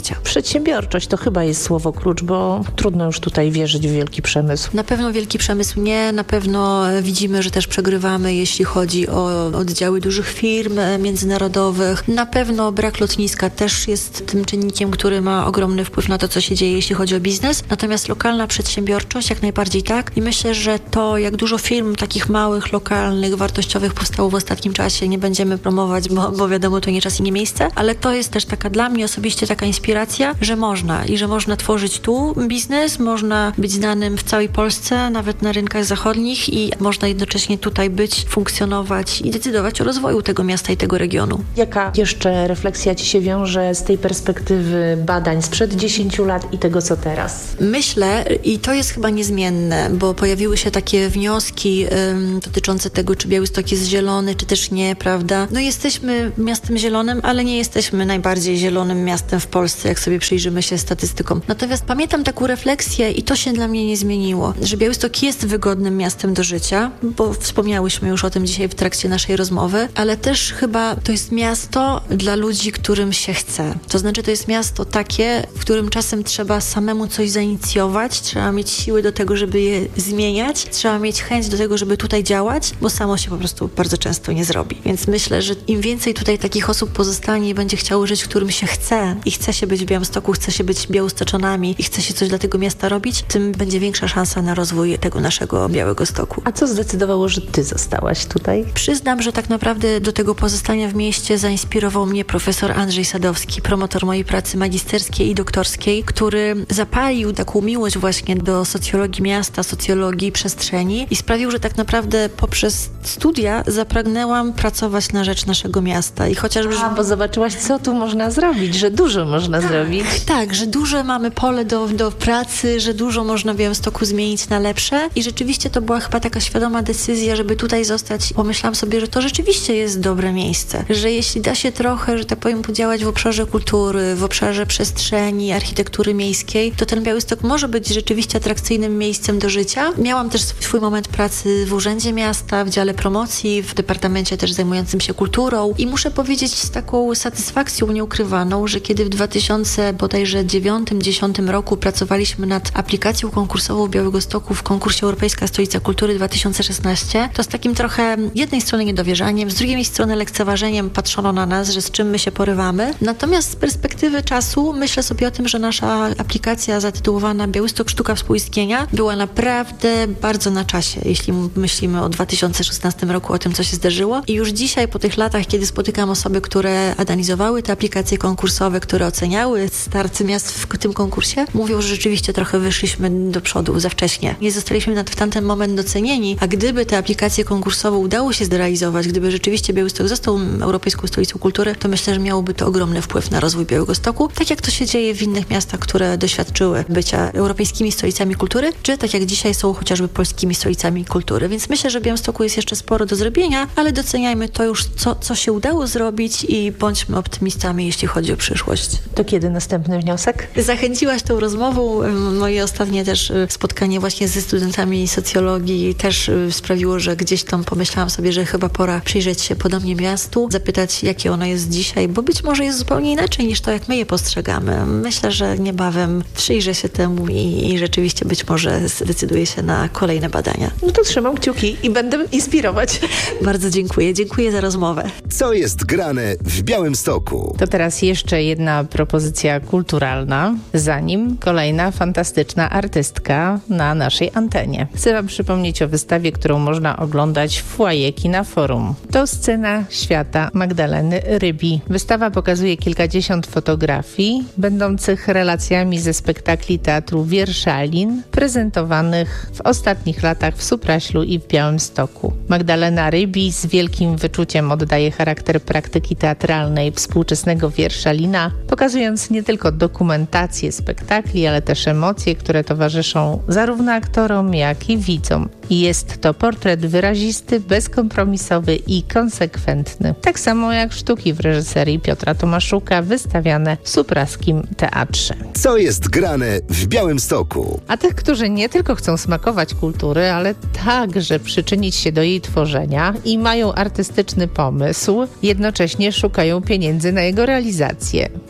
życia. Przedsiębiorczość to chyba jest słowo klucz, bo trudno już tutaj wierzyć w wielki przemysł. Na pewno wielki przemysł nie, na pewno widzimy, że też przegrywamy, jeśli chodzi o oddziały dużych firm międzynarodowych. Na pewno brak lotniska też jest tym czynnikiem, który ma ogromny wpływ na to, co się dzieje, jeśli chodzi o biznes. Natomiast lokalna przedsiębiorczość jak najbardziej tak. I myślę, że to, jak dużo firm takich małych, lokalnych, wartościowych powstało w ostatnim czasie, nie będziemy promować, bo, bo wiadomo, to nie czas i nie miejsce, ale to jest też taka dla mnie osobiście taka inspiracja, że można i że można tworzyć tu biznes, można być znanym w całej Polsce, nawet na rynkach zachodnich i można jednocześnie tutaj być, funkcjonować i decydować o rozwoju tego miasta i tego regionu. Jaka jeszcze refleksja Ci się wiąże z tej perspektywy badań sprzed dziesięciu lat i tego, co teraz? Myślę, i to jest chyba niezmienne, bo pojawiły się takie wnioski ym, dotyczące tego, czy Białystok jest zielony, czy też nie, prawda? No jesteśmy miastem zielonym, ale nie jesteśmy najbardziej zielonym miastem w Polsce, jak sobie przyjrzymy się statystykom. Natomiast pamiętam taką refleksję i to się dla mnie nie zmieniło, że Białystok jest wygodnym miastem do życia, bo wspomniałyśmy już o tym dzisiaj w trakcie naszej rozmowy, ale też chyba to jest miasto dla ludzi, którym się chce. To znaczy to jest miasto takie, w którym czasem trzeba samemu coś zainicjować, trzeba mieć siły do tego, żeby je zmieniać, trzeba mieć chęć do tego, żeby tutaj działać, bo samo się po prostu bardzo często nie zrobi. Więc myślę, że im więcej tutaj takich osób pozostanie i będzie chciało żyć, którym się chce i chce się być w Białymstoku, chce się być Białostoczanami i chce się coś dla tego miasta robić, tym będzie większa szansa na rozwój tego naszego Białegostoku. A co zdecydowało, że Ty zostałaś tutaj? Przyznam, że tak naprawdę do tego pozostania w mieście zainspirował mnie profesor Andrzej Sadowski, promotor mojej pracy magisterskiej i doktorskiej, który zapalił taką miłość właśnie do socjologii miasta, socjologii przestrzeni i sprawił, że tak naprawdę poprzez studia zapragnęłam pracować na rzecz naszego miasta. I chociażby... A, bo zobaczyłaś, co tu można zrobić, że dużo można tak, zrobić. Tak, że duże mamy pole do, do pracy, że dużo można w Białymstoku zmienić na lepsze i rzeczywiście to była chyba taka świadoma decyzja, żeby tutaj zostać. Pomyślałam sobie, że to rzeczywiście jest dobre miejsce, że jeśli da się trochę, że tak powiem, podziałać w obszarze kultury, w obszarze przestrzeni, architektury miejskiej, to ten Białystok może być rzeczywiście atrakcyjnym miejscem do życia. Miałam też swój moment pracy w Urzędzie Miasta, w dziale promocji, w departamencie też zajmującym się kulturą i muszę powiedzieć z taką satysfakcją nieukrywaną, że kiedy w dwa tysiące bodajże dziewiątym, dziesiątym roku pracowaliśmy nad aplikacją konkursową w Białegostoku w konkursie Europejska Stolica Kultury dwa tysiące szesnaście, to z takim trochę jednej strony niedowierzaniem, z drugiej strony lekceważeniem patrzono na nas, że z czym my się porywamy. Natomiast z perspektywy czasu myślę sobie o tym, że nasza aplikacja zatytułowana Białystok Sztuka Współistnienia była naprawdę bardzo na czasie, jeśli myślimy o dwa tysiące szesnastym roku, o tym, co się zdarzyło. I już dzisiaj po tych latach, kiedy spotykam osoby, które analizowały te aplikacje konkursowe, które oceniały starty miast w tym konkursie, mówią, że rzeczywiście trochę wyszliśmy do przodu za wcześnie. Nie zostaliśmy w tamten moment docenieni, a gdyby te aplikacje konkursowe udało się zrealizować, gdyby rzeczywiście Białystok został Europejską Stolicą Kultury, to myślę, że miałoby to ogromny wpływ na rozwój Białegostoku, tak jak to się dzieje w innych miastach, które doświadczyły bycia europejskimi stolicami kultury, czy tak jak dzisiaj są chociażby polskimi stolicami kultury. Więc myślę, że w Białymstoku jest jeszcze sporo do zrobienia, ale doceniajmy to już, co, co się udało zrobić i bądźmy optymistami, jeśli chodzi o przyszłość. To kiedy następny wniosek? Zachęciłaś tą rozmową. Moje ostatnie też spotkanie właśnie ze studentami socjologii też sprawiło, że gdzieś tam pomyślałam sobie, że chyba pora przyjrzeć się podobnie miastu, zapytać, jakie ono jest dzisiaj, bo być może jest zupełnie inaczej niż to, jak my je postrzegamy. Myślę, że niebawem przyjrzę się temu i, i rzeczywiście być może zdecyduję się na kolejne badania. No to trzymam kciuki i będę inspirować. Bardzo dziękuję. Dziękuję za rozmowę. Co jest grane w Białymstoku? To teraz jeszcze jedna propozycja kulturalna, zanim kolejna fantastyczna artystka na naszej antenie. Chcę Wam przypomnieć o wystawie, którą można oglądać w foyer Kina Forum. To scena świata Magdaleny Rybi. Wystawa pokazuje kilkadziesiąt fotografii, będących relacjami ze spektakli teatru Wierszalin, prezentowanych w ostatnich latach w Supraślu i w Białymstoku. Magdalena Rybi z wielkim wyczuciem oddaje charakter praktyki teatralnej współczesnego Wierszalina, pokazując nie tylko dokumentację spektakli, ale też emocje, które towarzyszą zarówno aktorom, jak i widzom. I jest to portret wyrazisty, bezkompromisowy i konsekwentny. Tak samo jak sztuki w reżyserii Piotra Tomaszuka wystawiane w Supraskim Teatrze. Co jest grane w Białymstoku? A tych, którzy nie tylko chcą smakować kultury, ale także przyczynić się do jej tworzenia i mają artystyczny pomysł, jednocześnie szukają pieniędzy na jego realizację.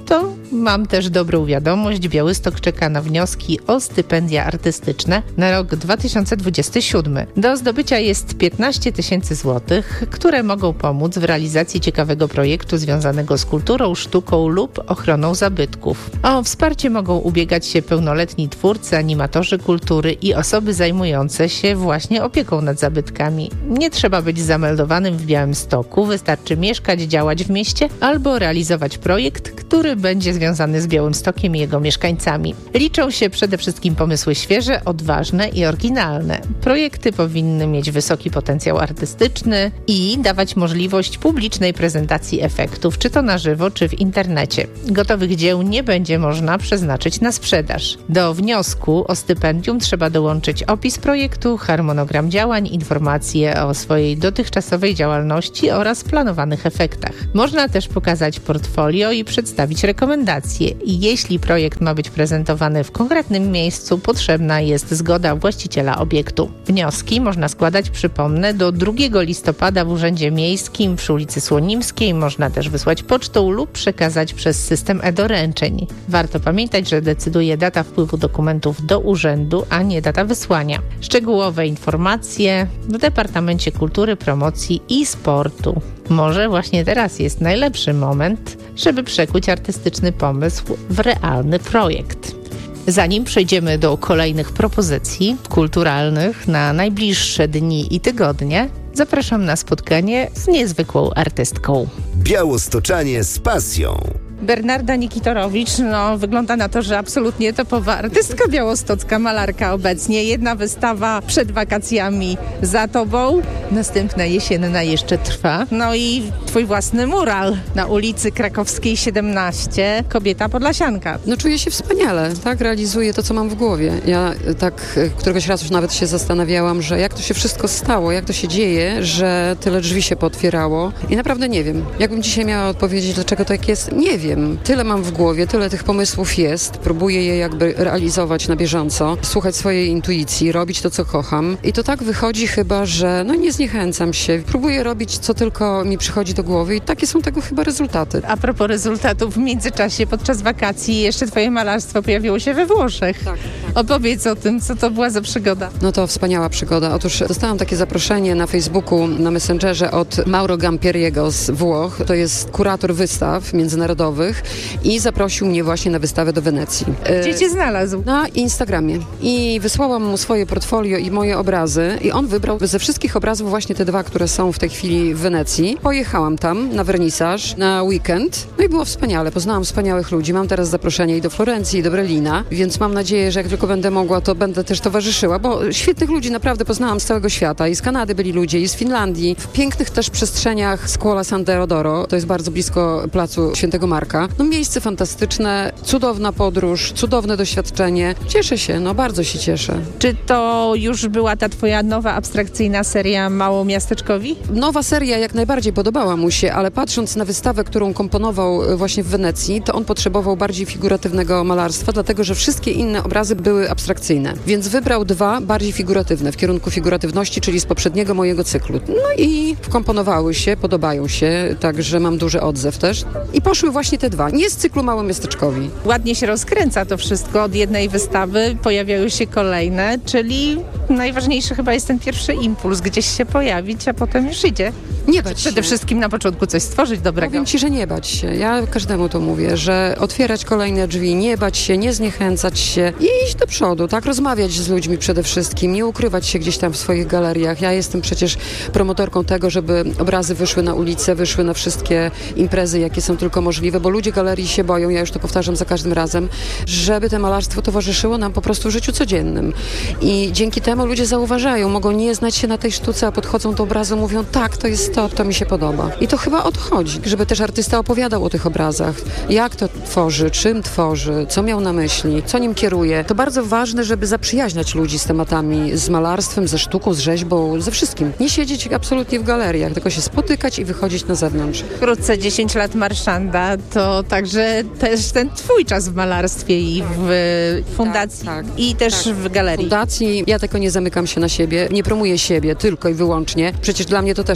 to mam też dobrą wiadomość. Białystok czeka na wnioski o stypendia artystyczne na rok dwa tysiące dwudziesty siódmy. Do zdobycia jest piętnaście tysięcy złotych, które mogą pomóc w realizacji ciekawego projektu związanego z kulturą, sztuką lub ochroną zabytków. O wsparcie mogą ubiegać się pełnoletni twórcy, animatorzy kultury i osoby zajmujące się właśnie opieką nad zabytkami. Nie trzeba być zameldowanym w Białymstoku, wystarczy mieszkać, działać w mieście albo realizować projekt, który będzie związany z Białymstokiem i jego mieszkańcami. Liczą się przede wszystkim pomysły świeże, odważne i oryginalne. Projekty powinny mieć wysoki potencjał artystyczny i dawać możliwość publicznej prezentacji efektów, czy to na żywo, czy w internecie. Gotowych dzieł nie będzie można przeznaczyć na sprzedaż. Do wniosku o stypendium trzeba dołączyć opis projektu, harmonogram działań, informacje o swojej dotychczasowej działalności oraz planowanych efektach. Można też pokazać portfolio i przedstawić rekomendacje. I jeśli projekt ma być prezentowany w konkretnym miejscu, potrzebna jest zgoda właściciela obiektu. Wnioski można składać, przypomnę, do drugiego listopada w Urzędzie Miejskim przy ulicy Słonimskiej. Można też wysłać pocztą lub przekazać przez system e-doręczeń. Warto pamiętać, że decyduje data wpływu dokumentów do urzędu, a nie data wysłania. Szczegółowe informacje w Departamencie Kultury, Promocji i Sportu. Może właśnie teraz jest najlepszy moment, żeby przekuć artystyczny pomysł w realny projekt. Zanim przejdziemy do kolejnych propozycji kulturalnych na najbliższe dni i tygodnie, zapraszam na spotkanie z niezwykłą artystką. Białostoczanie z pasją. Bernarda Nikitorowicz, no wygląda na to, że absolutnie topowa artystka białostocka, malarka obecnie. Jedna wystawa przed wakacjami za tobą, następna jesienna jeszcze trwa. No i twój własny mural na ulicy Krakowskiej siedemnaście, Kobieta Podlasianka. No czuję się wspaniale, tak? Realizuję to, co mam w głowie. Ja tak któregoś razu już nawet się zastanawiałam, że jak to się wszystko stało, jak to się dzieje, że tyle drzwi się pootwierało i naprawdę nie wiem. Jakbym dzisiaj miała odpowiedzieć, dlaczego tak jest, nie wiem. Tyle mam w głowie, tyle tych pomysłów jest. Próbuję je jakby realizować na bieżąco, słuchać swojej intuicji, robić to, co kocham. I to tak wychodzi chyba, że no nie zniechęcam się. Próbuję robić, co tylko mi przychodzi do głowy i takie są tego chyba rezultaty. A propos rezultatów, w międzyczasie podczas wakacji jeszcze twoje malarstwo pojawiło się we Włoszech. Tak, tak. Opowiedz o tym, co to była za przygoda. No to wspaniała przygoda. Otóż dostałam takie zaproszenie na Facebooku, na Messengerze od Mauro Gampieriego z Włoch. To jest kurator wystaw międzynarodowych i zaprosił mnie właśnie na wystawę do Wenecji. Gdzie cię znalazł? Na Instagramie. I wysłałam mu swoje portfolio i moje obrazy i on wybrał ze wszystkich obrazów właśnie te dwa, które są w tej chwili w Wenecji. Pojechałam tam na wernisaż, na weekend. No i było wspaniale. Poznałam wspaniałych ludzi. Mam teraz zaproszenie i do Florencji, i do Berlina, więc mam nadzieję, że jak tylko będę mogła, to będę też towarzyszyła, bo świetnych ludzi naprawdę poznałam z całego świata. I z Kanady byli ludzie, i z Finlandii. W pięknych też przestrzeniach Scuola San Teodoro. To jest bardzo blisko placu Świętego Marka. No miejsce fantastyczne, cudowna podróż, cudowne doświadczenie. Cieszę się, no bardzo się cieszę. Czy to już była ta twoja nowa abstrakcyjna seria Małomiasteczkowi? Nowa seria jak najbardziej podobała mu się, ale patrząc na wystawę, którą komponował właśnie w Wenecji, to on potrzebował bardziej figuratywnego malarstwa, dlatego że wszystkie inne obrazy były abstrakcyjne. Więc wybrał dwa bardziej figuratywne, w kierunku figuratywności, czyli z poprzedniego mojego cyklu. No i wkomponowały się, podobają się, także mam duży odzew też. I poszły właśnie te dwa. Nie z cyklu Małomiasteczkowi. Ładnie się rozkręca to wszystko. Od jednej wystawy pojawiają się kolejne, czyli najważniejszy chyba jest ten pierwszy impuls, gdzieś się pojawić, a potem już idzie. Nie bać Przede się. wszystkim na początku coś stworzyć dobrego. Powiem ci, że nie bać się. Ja każdemu to mówię, że otwierać kolejne drzwi, nie bać się, nie zniechęcać się i iść do przodu, tak? Rozmawiać z ludźmi przede wszystkim, nie ukrywać się gdzieś tam w swoich galeriach. Ja jestem przecież promotorką tego, żeby obrazy wyszły na ulicę, wyszły na wszystkie imprezy, jakie są tylko możliwe, bo ludzie galerii się boją, ja już to powtarzam za każdym razem, żeby to malarstwo towarzyszyło nam po prostu w życiu codziennym. I dzięki temu ludzie zauważają, mogą nie znać się na tej sztuce, a podchodzą do obrazu, mówią tak, to jest to, to mi się podoba. I to chyba odchodzi, żeby też artysta opowiadał o tych obrazach, jak to tworzy, czym tworzy, co miał na myśli, co nim kieruje. To bardzo ważne, żeby zaprzyjaźniać ludzi z tematami, z malarstwem, ze sztuką, z rzeźbą, ze wszystkim. Nie siedzieć absolutnie w galeriach, tylko się spotykać i wychodzić na zewnątrz. Wkrótce dziesięć lat Marszanda, to także też ten twój czas w malarstwie i w fundacji, tak, tak, i też tak. w galerii. W fundacji ja tylko nie zamykam się na siebie, nie promuję siebie tylko i wyłącznie. Przecież dla mnie to też jest ważne.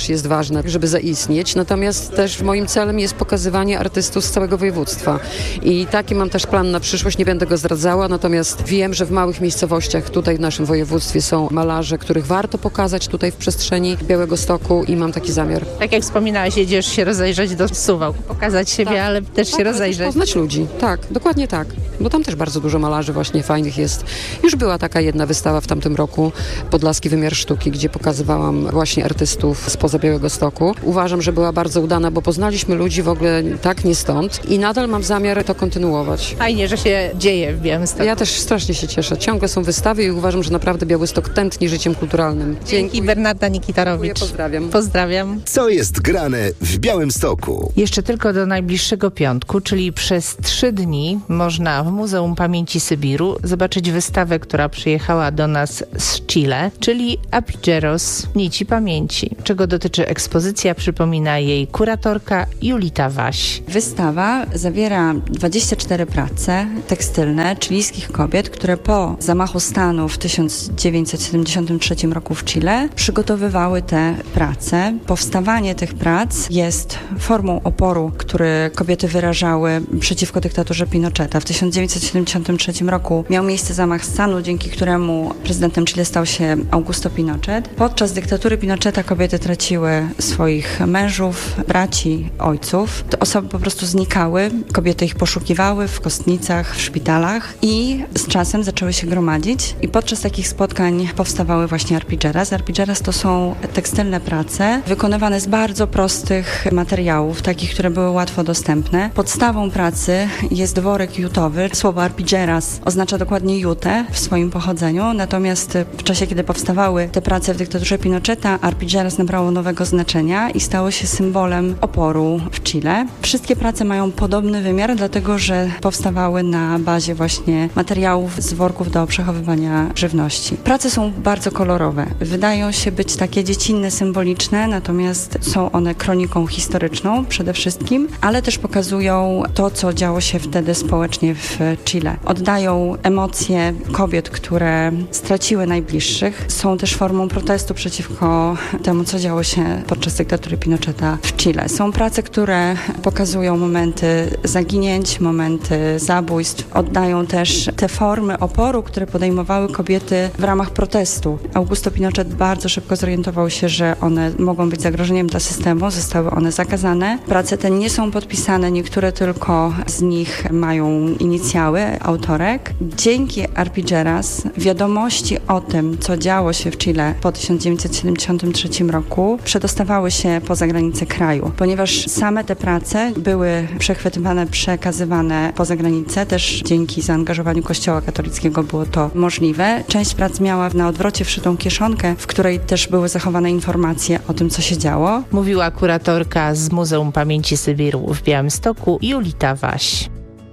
ważne, żeby zaistnieć. Natomiast też moim celem jest pokazywanie artystów z całego województwa. I taki mam też plan na przyszłość, nie będę go zdradzała, natomiast wiem, że w małych miejscowościach tutaj w naszym województwie są malarze, których warto pokazać tutaj w przestrzeni Białegostoku i mam taki zamiar. Tak jak wspominałaś, jedziesz się rozejrzeć do Suwałk, pokazać siebie, tak, ale też tak, się rozejrzeć. Też poznać ludzi, tak, dokładnie tak, bo tam też bardzo dużo malarzy właśnie fajnych jest. Już była taka jedna wystawa w tamtym roku, Podlaski Wymiar Sztuki, gdzie pokazywałam właśnie artystów spoza Białegostoku. Uważam, że była bardzo udana, bo poznaliśmy ludzi w ogóle tak nie stąd i nadal mam zamiar to kontynuować. Fajnie, że się dzieje w Białymstoku. Ja też strasznie się cieszę. Ciągle są wystawy i uważam, że naprawdę Białystok tętni życiem kulturalnym. Dzięki, Dzięki Bernarda Nikitarowicz. Pozdrawiam. Pozdrawiam. Co jest grane w Białymstoku? Jeszcze tylko do najbliższego piątku, czyli przez trzy dni można w Muzeum Pamięci Sybiru zobaczyć wystawę, która przyjechała do nas z Chile, czyli Apigueros Nici Pamięci. Czego dotyczy ekspozycja, przypomina jej kuratorka Julita Waś. Wystawa zawiera dwadzieścia cztery prace tekstylne chilijskich kobiet, które po zamachu stanu w tysiąc dziewięćset siedemdziesiątym trzecim roku w Chile przygotowywały te prace. Powstawanie tych prac jest formą oporu, który kobiety wyrażały przeciwko dyktaturze Pinocheta. W tysiąc dziewięćset siedemdziesiątym trzecim roku miał miejsce zamach stanu, dzięki któremu prezydentem Chile stał się Augusto Pinochet. Podczas dyktatury Pinocheta kobiety traciły swoich mężów, braci, ojców. Te osoby po prostu znikały, kobiety ich poszukiwały w kostnicach, w szpitalach i z czasem zaczęły się gromadzić i podczas takich spotkań powstawały właśnie arpilleras. Arpilleras to są tekstylne prace wykonywane z bardzo prostych materiałów, takich, które były łatwo dostępne. Podstawą pracy jest worek jutowy. Słowo arpilleras oznacza dokładnie jutę w swoim pochodzeniu, natomiast w czasie, kiedy powstawały te prace w dyktaturze Pinocheta, arpilleras nabrało nowego znaczenia i stało się symbolem oporu w Chile. Wszystkie prace mają podobny wymiar, dlatego że powstawały na bazie właśnie materiałów z worków do przechowywania żywności. Prace są bardzo kolorowe. Wydają się być takie dziecinne, symboliczne, natomiast są one kroniką historyczną przede wszystkim, ale też pokazują to, co działo się wtedy społecznie w Chile. Oddają emocje kobiet, które straciły najbliższych. Są też formą protestu przeciwko temu, co działo się podczas dyktatury Pinocheta w Chile. Są prace, które pokazują momenty zaginięć, momenty zabójstw. Oddają też te formy oporu, które podejmowały kobiety w ramach protestu. Augusto Pinochet bardzo szybko zorientował się, że one mogą być zagrożeniem dla systemu. Zostały one zakazane. Prace te nie są podpisane, niektóre tylko z nich mają inicjały autorek. Dzięki arpilleras wiadomości o tym, co działo się w Chile po tysiąc dziewięćset siedemdziesiątym trzecim roku przedostawały się poza granice kraju, ponieważ same te prace były przechwytywane, przekazywane poza granicę. Też dzięki zaangażowaniu Kościoła katolickiego było to możliwe. Część prac miała na odwrocie wszytą kieszonkę, w której też były zachowane informacje o tym, co się działo. Mówiła kuratorka z Muzeum Pamięci Sybiru w Białymstoku Julita Waś.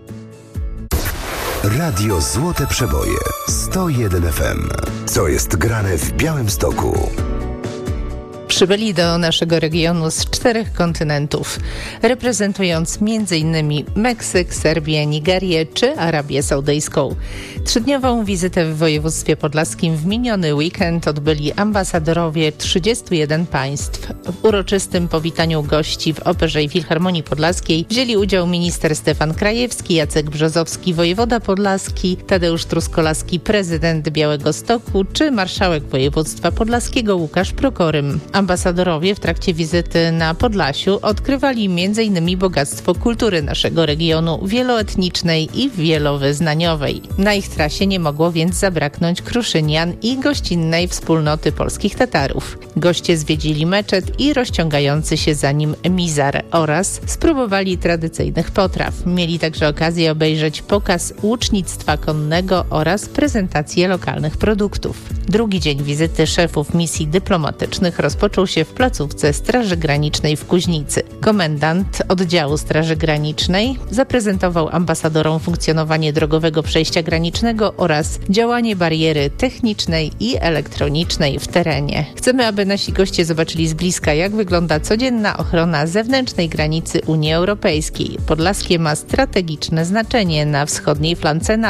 Radio Złote Przeboje sto jeden F M. Co jest grane w Białymstoku? Przybyli do naszego regionu z czterech kontynentów, reprezentując m.in. Meksyk, Serbię, Nigerię czy Arabię Saudyjską. Trzydniową wizytę w województwie podlaskim w miniony weekend odbyli ambasadorowie trzydziestu jeden państw. W uroczystym powitaniu gości w Operze i Filharmonii Podlaskiej wzięli udział minister Stefan Krajewski, Jacek Brzozowski, wojewoda podlaski, Tadeusz Truskolaski, prezydent Białegostoku czy marszałek województwa podlaskiego Łukasz Prokorym. Ambasadorowie w trakcie wizyty na Podlasiu odkrywali między innymi bogactwo kultury naszego regionu wieloetnicznej i wielowyznaniowej. Na ich trasie nie mogło więc zabraknąć Kruszynian i gościnnej wspólnoty polskich Tatarów. Goście zwiedzili meczet i rozciągający się za nim mizar oraz spróbowali tradycyjnych potraw. Mieli także okazję obejrzeć pokaz łucznictwa konnego oraz prezentację lokalnych produktów. Drugi dzień wizyty szefów misji dyplomatycznych rozpoczął się w placówce Straży Granicznej w Kuźnicy. Komendant oddziału Straży Granicznej zaprezentował ambasadorom funkcjonowanie drogowego przejścia granicznego oraz działanie bariery technicznej i elektronicznej w terenie. Chcemy, aby nasi goście zobaczyli z bliska, jak wygląda codzienna ochrona zewnętrznej granicy Unii Europejskiej. Podlaskie ma strategiczne znaczenie na wschodniej flance NATO,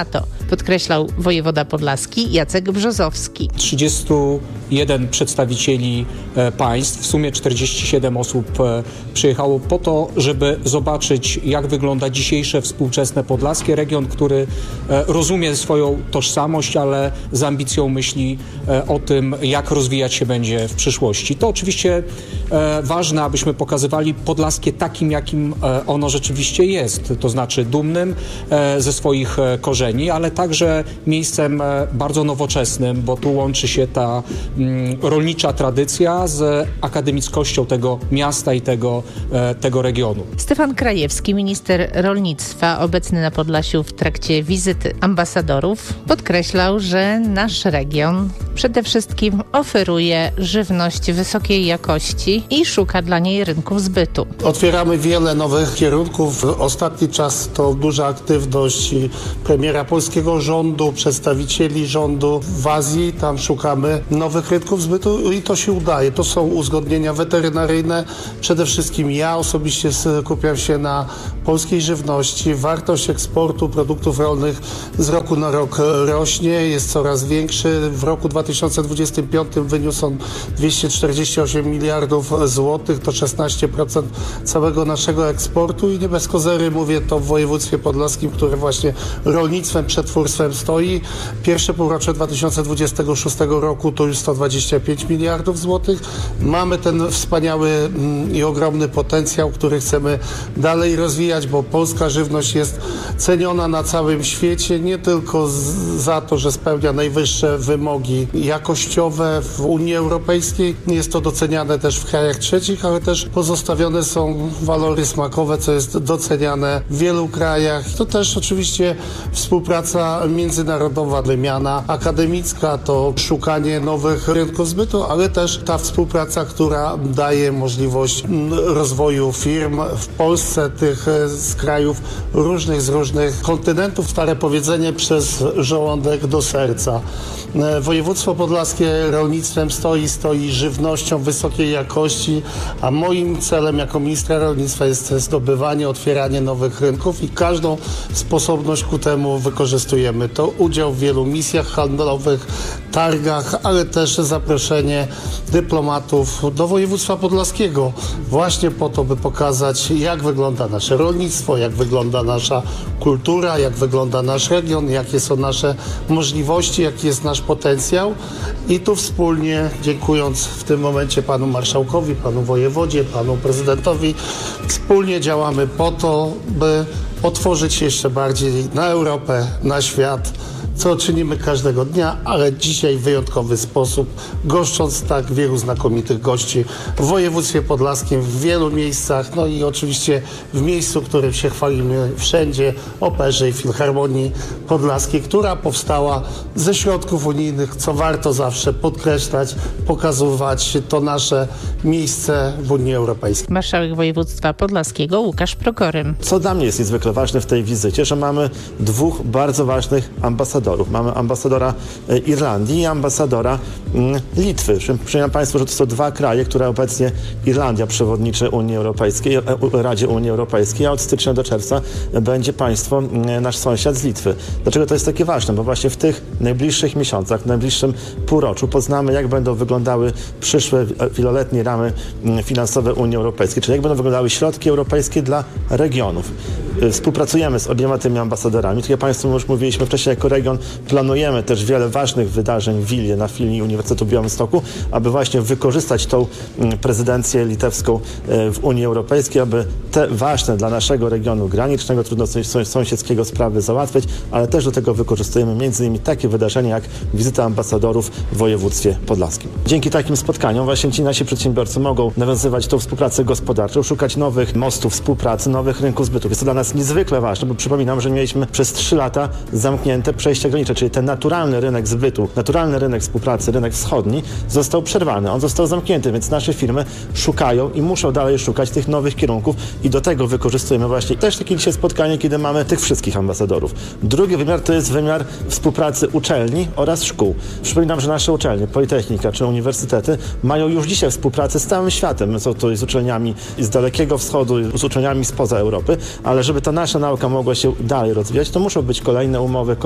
podkreślał wojewoda podlaski Jacek Brzozowski. trzydziestu jeden przedstawicieli państw, w sumie czterdzieści siedem osób przyjechało po to, żeby zobaczyć, jak wygląda dzisiejsze współczesne Podlaskie, region, który rozumie swoją tożsamość, ale z ambicją myśli o tym, jak rozwijać się będzie w przyszłości. To oczywiście ważne, abyśmy pokazywali Podlaskie takim, jakim ono rzeczywiście jest, to znaczy dumnym ze swoich korzeni, ale także miejscem bardzo nowoczesnym, bo tu łączy się ta rolnicza tradycja z akademickością tego miasta i tego, tego regionu. Stefan Krajewski, minister rolnictwa, obecny na Podlasiu w trakcie wizyty ambasadorów, podkreślał, że nasz region przede wszystkim oferuje żywność wysokiej jakości i szuka dla niej rynków zbytu. Otwieramy wiele nowych kierunków. Ostatni czas to duża aktywność premiera polskiego rządu, przedstawicieli rządu w Azji. Tam szukamy nowych rynków zbytu i to się udaje. To są uzgodnienia weterynaryjne. Przede wszystkim ja osobiście skupiam się na polskiej żywności. Wartość eksportu produktów rolnych z roku na rok rośnie, jest coraz większy. W roku dwa tysiące dwudziestym piątym wyniósł on dwieście czterdzieści osiem miliardów złotych, to szesnaście procent całego naszego eksportu i nie bez kozery mówię to w województwie podlaskim, które właśnie rolnictwem, przetwórstwem stoi. Pierwsze półrocze dwa tysiące dwudziestego szóstego roku to już sto dwadzieścia pięć miliardów złotych. Mamy ten wspaniały mm, i ogromny potencjał, który chcemy dalej rozwijać, bo polska żywność jest ceniona na całym świecie, nie tylko z, za to, że spełnia najwyższe wymogi jakościowe w Unii Europejskiej. Jest to doceniane też w krajach trzecich, ale też pozostawione są walory smakowe, co jest doceniane w wielu krajach. To też oczywiście współpraca międzynarodowa, wymiana akademicka, to szukanie nowych rynków zbytu, ale też ta współpraca, która daje możliwość rozwoju firm w Polsce, tych z krajów różnych, z różnych kontynentów. Stare powiedzenie przez żołądek do serca. Województwo podlaskie rolnictwem stoi, stoi żywnością wysokiej jakości, a moim celem jako ministra rolnictwa jest zdobywanie, otwieranie nowych rynków i każdą sposobność ku temu wykorzystujemy. To udział w wielu misjach handlowych, targach, ale też zaproszenie dyplomatów do województwa podlaskiego właśnie po to, by pokazać, jak wygląda nasze rolnictwo, jak wygląda nasza kultura, jak wygląda nasz region, jakie są nasze możliwości, jaki jest nasz potencjał i tu wspólnie, dziękując w tym momencie panu marszałkowi, panu wojewodzie, panu prezydentowi, wspólnie działamy po to, by otworzyć się jeszcze bardziej na Europę, na świat, co czynimy każdego dnia, ale dzisiaj w wyjątkowy sposób, goszcząc tak wielu znakomitych gości w województwie podlaskim, w wielu miejscach, no i oczywiście w miejscu, którym się chwalimy wszędzie, Operze i Filharmonii Podlaskiej, która powstała ze środków unijnych, co warto zawsze podkreślać, pokazywać to nasze miejsce w Unii Europejskiej. Marszałek województwa podlaskiego Łukasz Prokorym. Co dla mnie jest niezwykle ważne w tej wizycie, że mamy dwóch bardzo ważnych ambasadorów. Mamy ambasadora Irlandii i ambasadora Litwy. Przypominam Państwu, że to są dwa kraje, które obecnie Irlandia przewodniczy Unii Europejskiej, Radzie Unii Europejskiej, a od stycznia do czerwca będzie państwo, nasz sąsiad z Litwy. Dlaczego to jest takie ważne? Bo właśnie w tych najbliższych miesiącach, w najbliższym półroczu poznamy, jak będą wyglądały przyszłe wieloletnie ramy finansowe Unii Europejskiej, czyli jak będą wyglądały środki europejskie dla regionów. Współpracujemy z obiema tymi ambasadorami. Tak jak Państwu już mówiliśmy wcześniej, jako region planujemy też wiele ważnych wydarzeń w Wilnie, na filii Uniwersytetu w Białymstoku, aby właśnie wykorzystać tą prezydencję litewską w Unii Europejskiej, aby te ważne dla naszego regionu granicznego, trudno sąsiedzkiego sprawy załatwiać, ale też do tego wykorzystujemy między innymi takie wydarzenia jak wizyta ambasadorów w województwie podlaskim. Dzięki takim spotkaniom właśnie ci nasi przedsiębiorcy mogą nawiązywać tą współpracę gospodarczą, szukać nowych mostów współpracy, nowych rynków zbytu. Jest to dla nas niezwykle ważne, bo przypominam, że mieliśmy przez trzy lata zamknięte przejścia graniczne, czyli ten naturalny rynek zbytu, naturalny rynek współpracy, rynek wschodni został przerwany, on został zamknięty, więc nasze firmy szukają i muszą dalej szukać tych nowych kierunków i do tego wykorzystujemy właśnie też takie dzisiaj spotkanie, kiedy mamy tych wszystkich ambasadorów. Drugi wymiar to jest wymiar współpracy uczelni oraz szkół. Przypominam, że nasze uczelnie, Politechnika czy uniwersytety mają już dzisiaj współpracę z całym światem. Są to z uczelniami z Dalekiego Wschodu, z uczelniami spoza Europy, ale żeby ta nasza nauka mogła się dalej rozwijać, to muszą być kolejne umowy, kolejne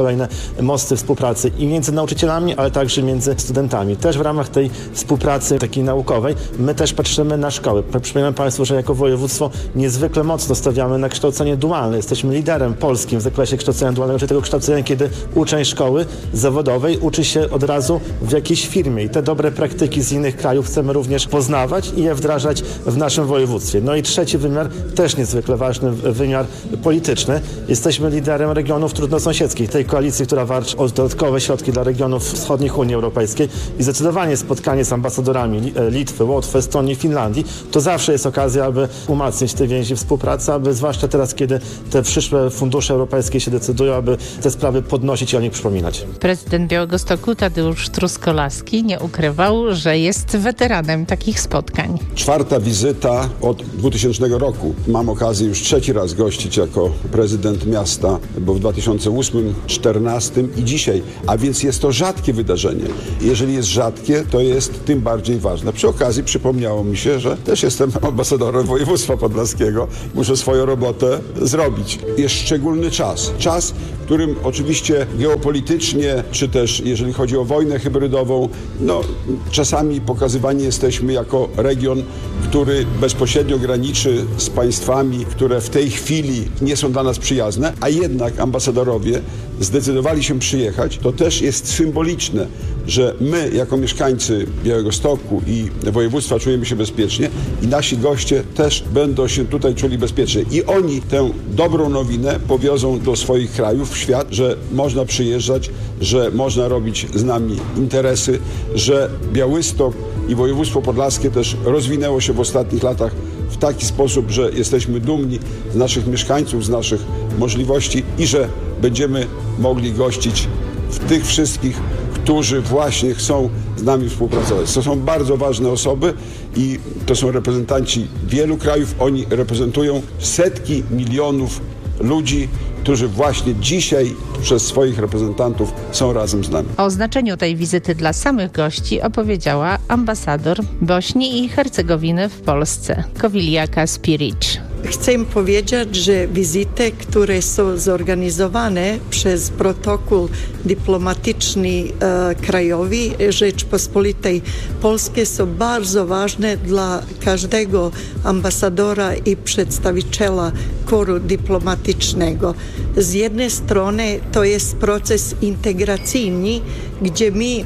mosty współpracy i między nauczycielami, ale także między studentami. Też w ramach tej współpracy takiej naukowej my też patrzymy na szkoły. Przypominam Państwu, że jako województwo niezwykle mocno stawiamy na kształcenie dualne. Jesteśmy liderem polskim w zakresie kształcenia dualnego, czyli tego kształcenia, kiedy uczeń szkoły zawodowej uczy się od razu w jakiejś firmie i te dobre praktyki z innych krajów chcemy również poznawać i je wdrażać w naszym województwie. No i trzeci wymiar, też niezwykle ważny wymiar polityczny. Jesteśmy liderem regionów trudnosąsiedzkich, tej koalicji, która walczy o dodatkowe środki dla regionów wschodnich Unii Europejskiej i zdecydowanie spotkanie z ambasadorami Litwy, Łotwy, Estonii, Finlandii to zawsze jest okazja, aby umacniać te więzi współpracy, aby zwłaszcza teraz, kiedy te przyszłe fundusze europejskie się decydują, aby te sprawy podnosić i o nich przypominać. Prezydent Białegostoku Tadeusz Truskolaski nie ukrywał, że jest weteranem takich spotkań. Czwarta wizyta od dwutysięcznego roku. Mam okazję już trzeci raz gościć jako prezydent miasta, bo w dwa tysiące ósmym, czternastym i dzisiaj, a więc jest to rzadkie wydarzenie. Jeżeli jest rzadkie, to jest tym bardziej ważne. Przy okazji przypomniało mi się, że też jestem ambasadorem województwa podlaskiego. Muszę swoją robotę zrobić. Jest szczególny czas. Czas, w którym oczywiście geopolitycznie, czy też jeżeli chodzi o wojnę hybrydową, no czasami pokazywani jesteśmy jako region, który bezpośrednio graniczy z państwami, które w tej chwili nie są dla nas przyjazne, a jednak ambasadorowie zdecydowali się przyjechać. To też jest symboliczne, że my jako mieszkańcy Białegostoku i województwa czujemy się bezpiecznie i nasi goście też będą się tutaj czuli bezpiecznie. I oni tę dobrą nowinę powiozą do swoich krajów w świat, że można przyjeżdżać, że można robić z nami interesy, że Białystok i województwo podlaskie też rozwinęło się w ostatnich latach w taki sposób, że jesteśmy dumni z naszych mieszkańców, z naszych możliwości i że będziemy mogli gościć w tych wszystkich, którzy właśnie chcą z nami współpracować. To są bardzo ważne osoby i to są reprezentanci wielu krajów. Oni reprezentują setki milionów ludzi, którzy właśnie dzisiaj przez swoich reprezentantów są razem z nami. O znaczeniu tej wizyty dla samych gości opowiedziała ambasador Bośni i Hercegowiny w Polsce, Kowilia Kaspirić. Chcę powiedzieć, że wizyty, które są zorganizowane przez protokół dyplomatyczny e, krajowy Rzeczpospolitej Polskiej są bardzo ważne dla każdego ambasadora i przedstawiciela koru dyplomatycznego. Z jednej strony to jest proces integracyjny, gdzie my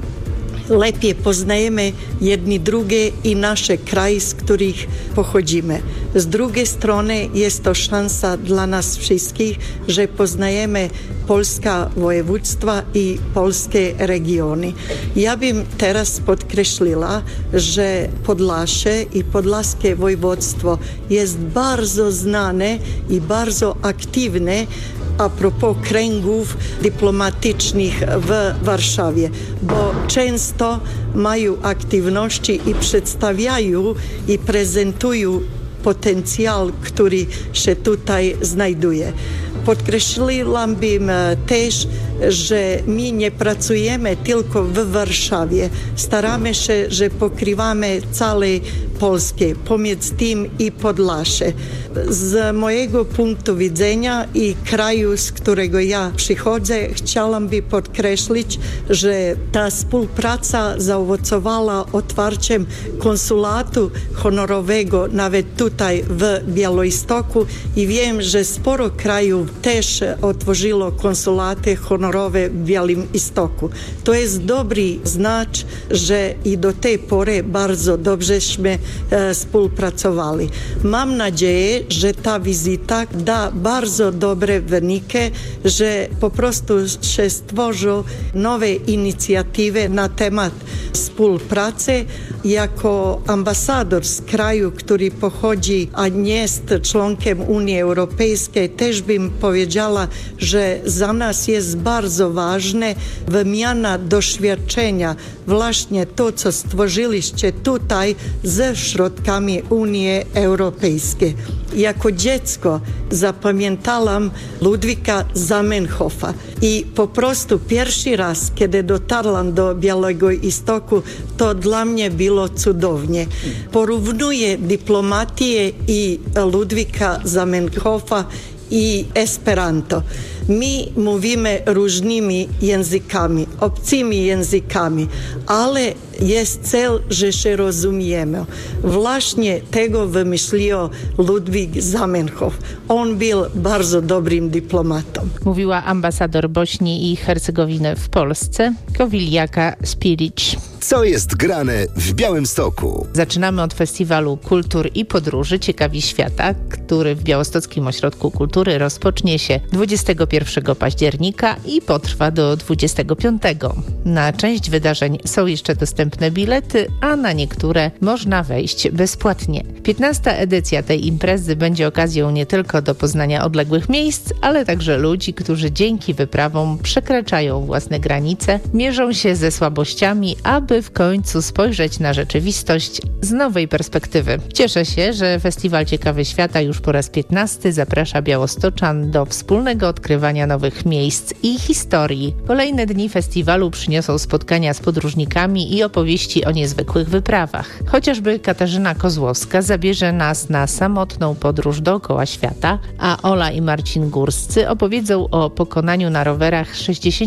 lepiej poznajemy jedni drugie i nasze kraje, z których pochodzimy. Z drugiej strony jest to szansa dla nas wszystkich, że poznajemy polskie województwa i polskie regiony. Ja bym teraz podkreśliła, że Podlasie i podlaskie województwo jest bardzo znane i bardzo aktywne a propos kręgów dyplomatycznych w Warszawie, bo często mają aktywności i przedstawiają i prezentują potencjał, który się tutaj znajduje. Podkreśliłam bym też, że my nie pracujemy tylko w Warszawie. Staramy się, że pokrywamy całe Polskę, pomiędzy tym i Podlasie. Z mojego punktu widzenia i kraju, z którego ja przychodzę, chciałabym podkreślić, że ta współpraca zaowocowała otwarciem konsulatu honorowego nawet tutaj w Białymstoku i wiem, że sporo krajów też otworzyło konsulaty honorowe w Białymstoku. To jest dobry znak, że i do tej pory bardzo dobrześmy e, współpracowali. Mam nadzieję, że ta wizyta da bardzo dobre wyniki, że po prostu się stworzą nowe inicjatywy na temat współpracy. Jako ambasador z kraju, który pochodzi, a nie jest członkiem Unii Europejskiej, też bym powiedziała, że za nas jest bardzo ważne wymiana doświadczenia, właśnie to, co stworzyliście tutaj ze środkami Unii Europejskiej. Jako dziecko zapamiętałam Ludwika Zamenhofa i po prostu pierwszy raz, kiedy dotarłam do Białegostoku, to dla mnie było cudownie. Porównuję dyplomatię i Ludwika Zamenhofa i Esperanto. My mówimy różnymi językami, obcymi językami, ale jest cel, że się rozumiemy. Właśnie tego wymyślił Ludwig Zamenhof. On był bardzo dobrym dyplomatą. Mówiła ambasador Bośni i Hercegowiny w Polsce, Kowiliaka Spirić. Co jest grane w Białymstoku? Zaczynamy od Festiwalu Kultur i Podróży Ciekawi Świata, który w Białostockim Ośrodku Kultury rozpocznie się dwudziestego pierwszego października i potrwa do dwudziestego piątego. Na część wydarzeń są jeszcze dostępne bilety, a na niektóre można wejść bezpłatnie. piętnasta edycja tej imprezy będzie okazją nie tylko do poznania odległych miejsc, ale także ludzi, którzy dzięki wyprawom przekraczają własne granice, mierzą się ze słabościami, aby w końcu spojrzeć na rzeczywistość z nowej perspektywy. Cieszę się, że Festiwal Ciekawy Świata już po raz piętnasty zaprasza białostoczan do wspólnego odkrywania nowych miejsc i historii. Kolejne dni festiwalu przyniosą spotkania z podróżnikami i opowieści o niezwykłych wyprawach. Chociażby Katarzyna Kozłowska zabierze nas na samotną podróż dookoła świata, a Ola i Marcin Górscy opowiedzą o pokonaniu na rowerach sześćdziesięciu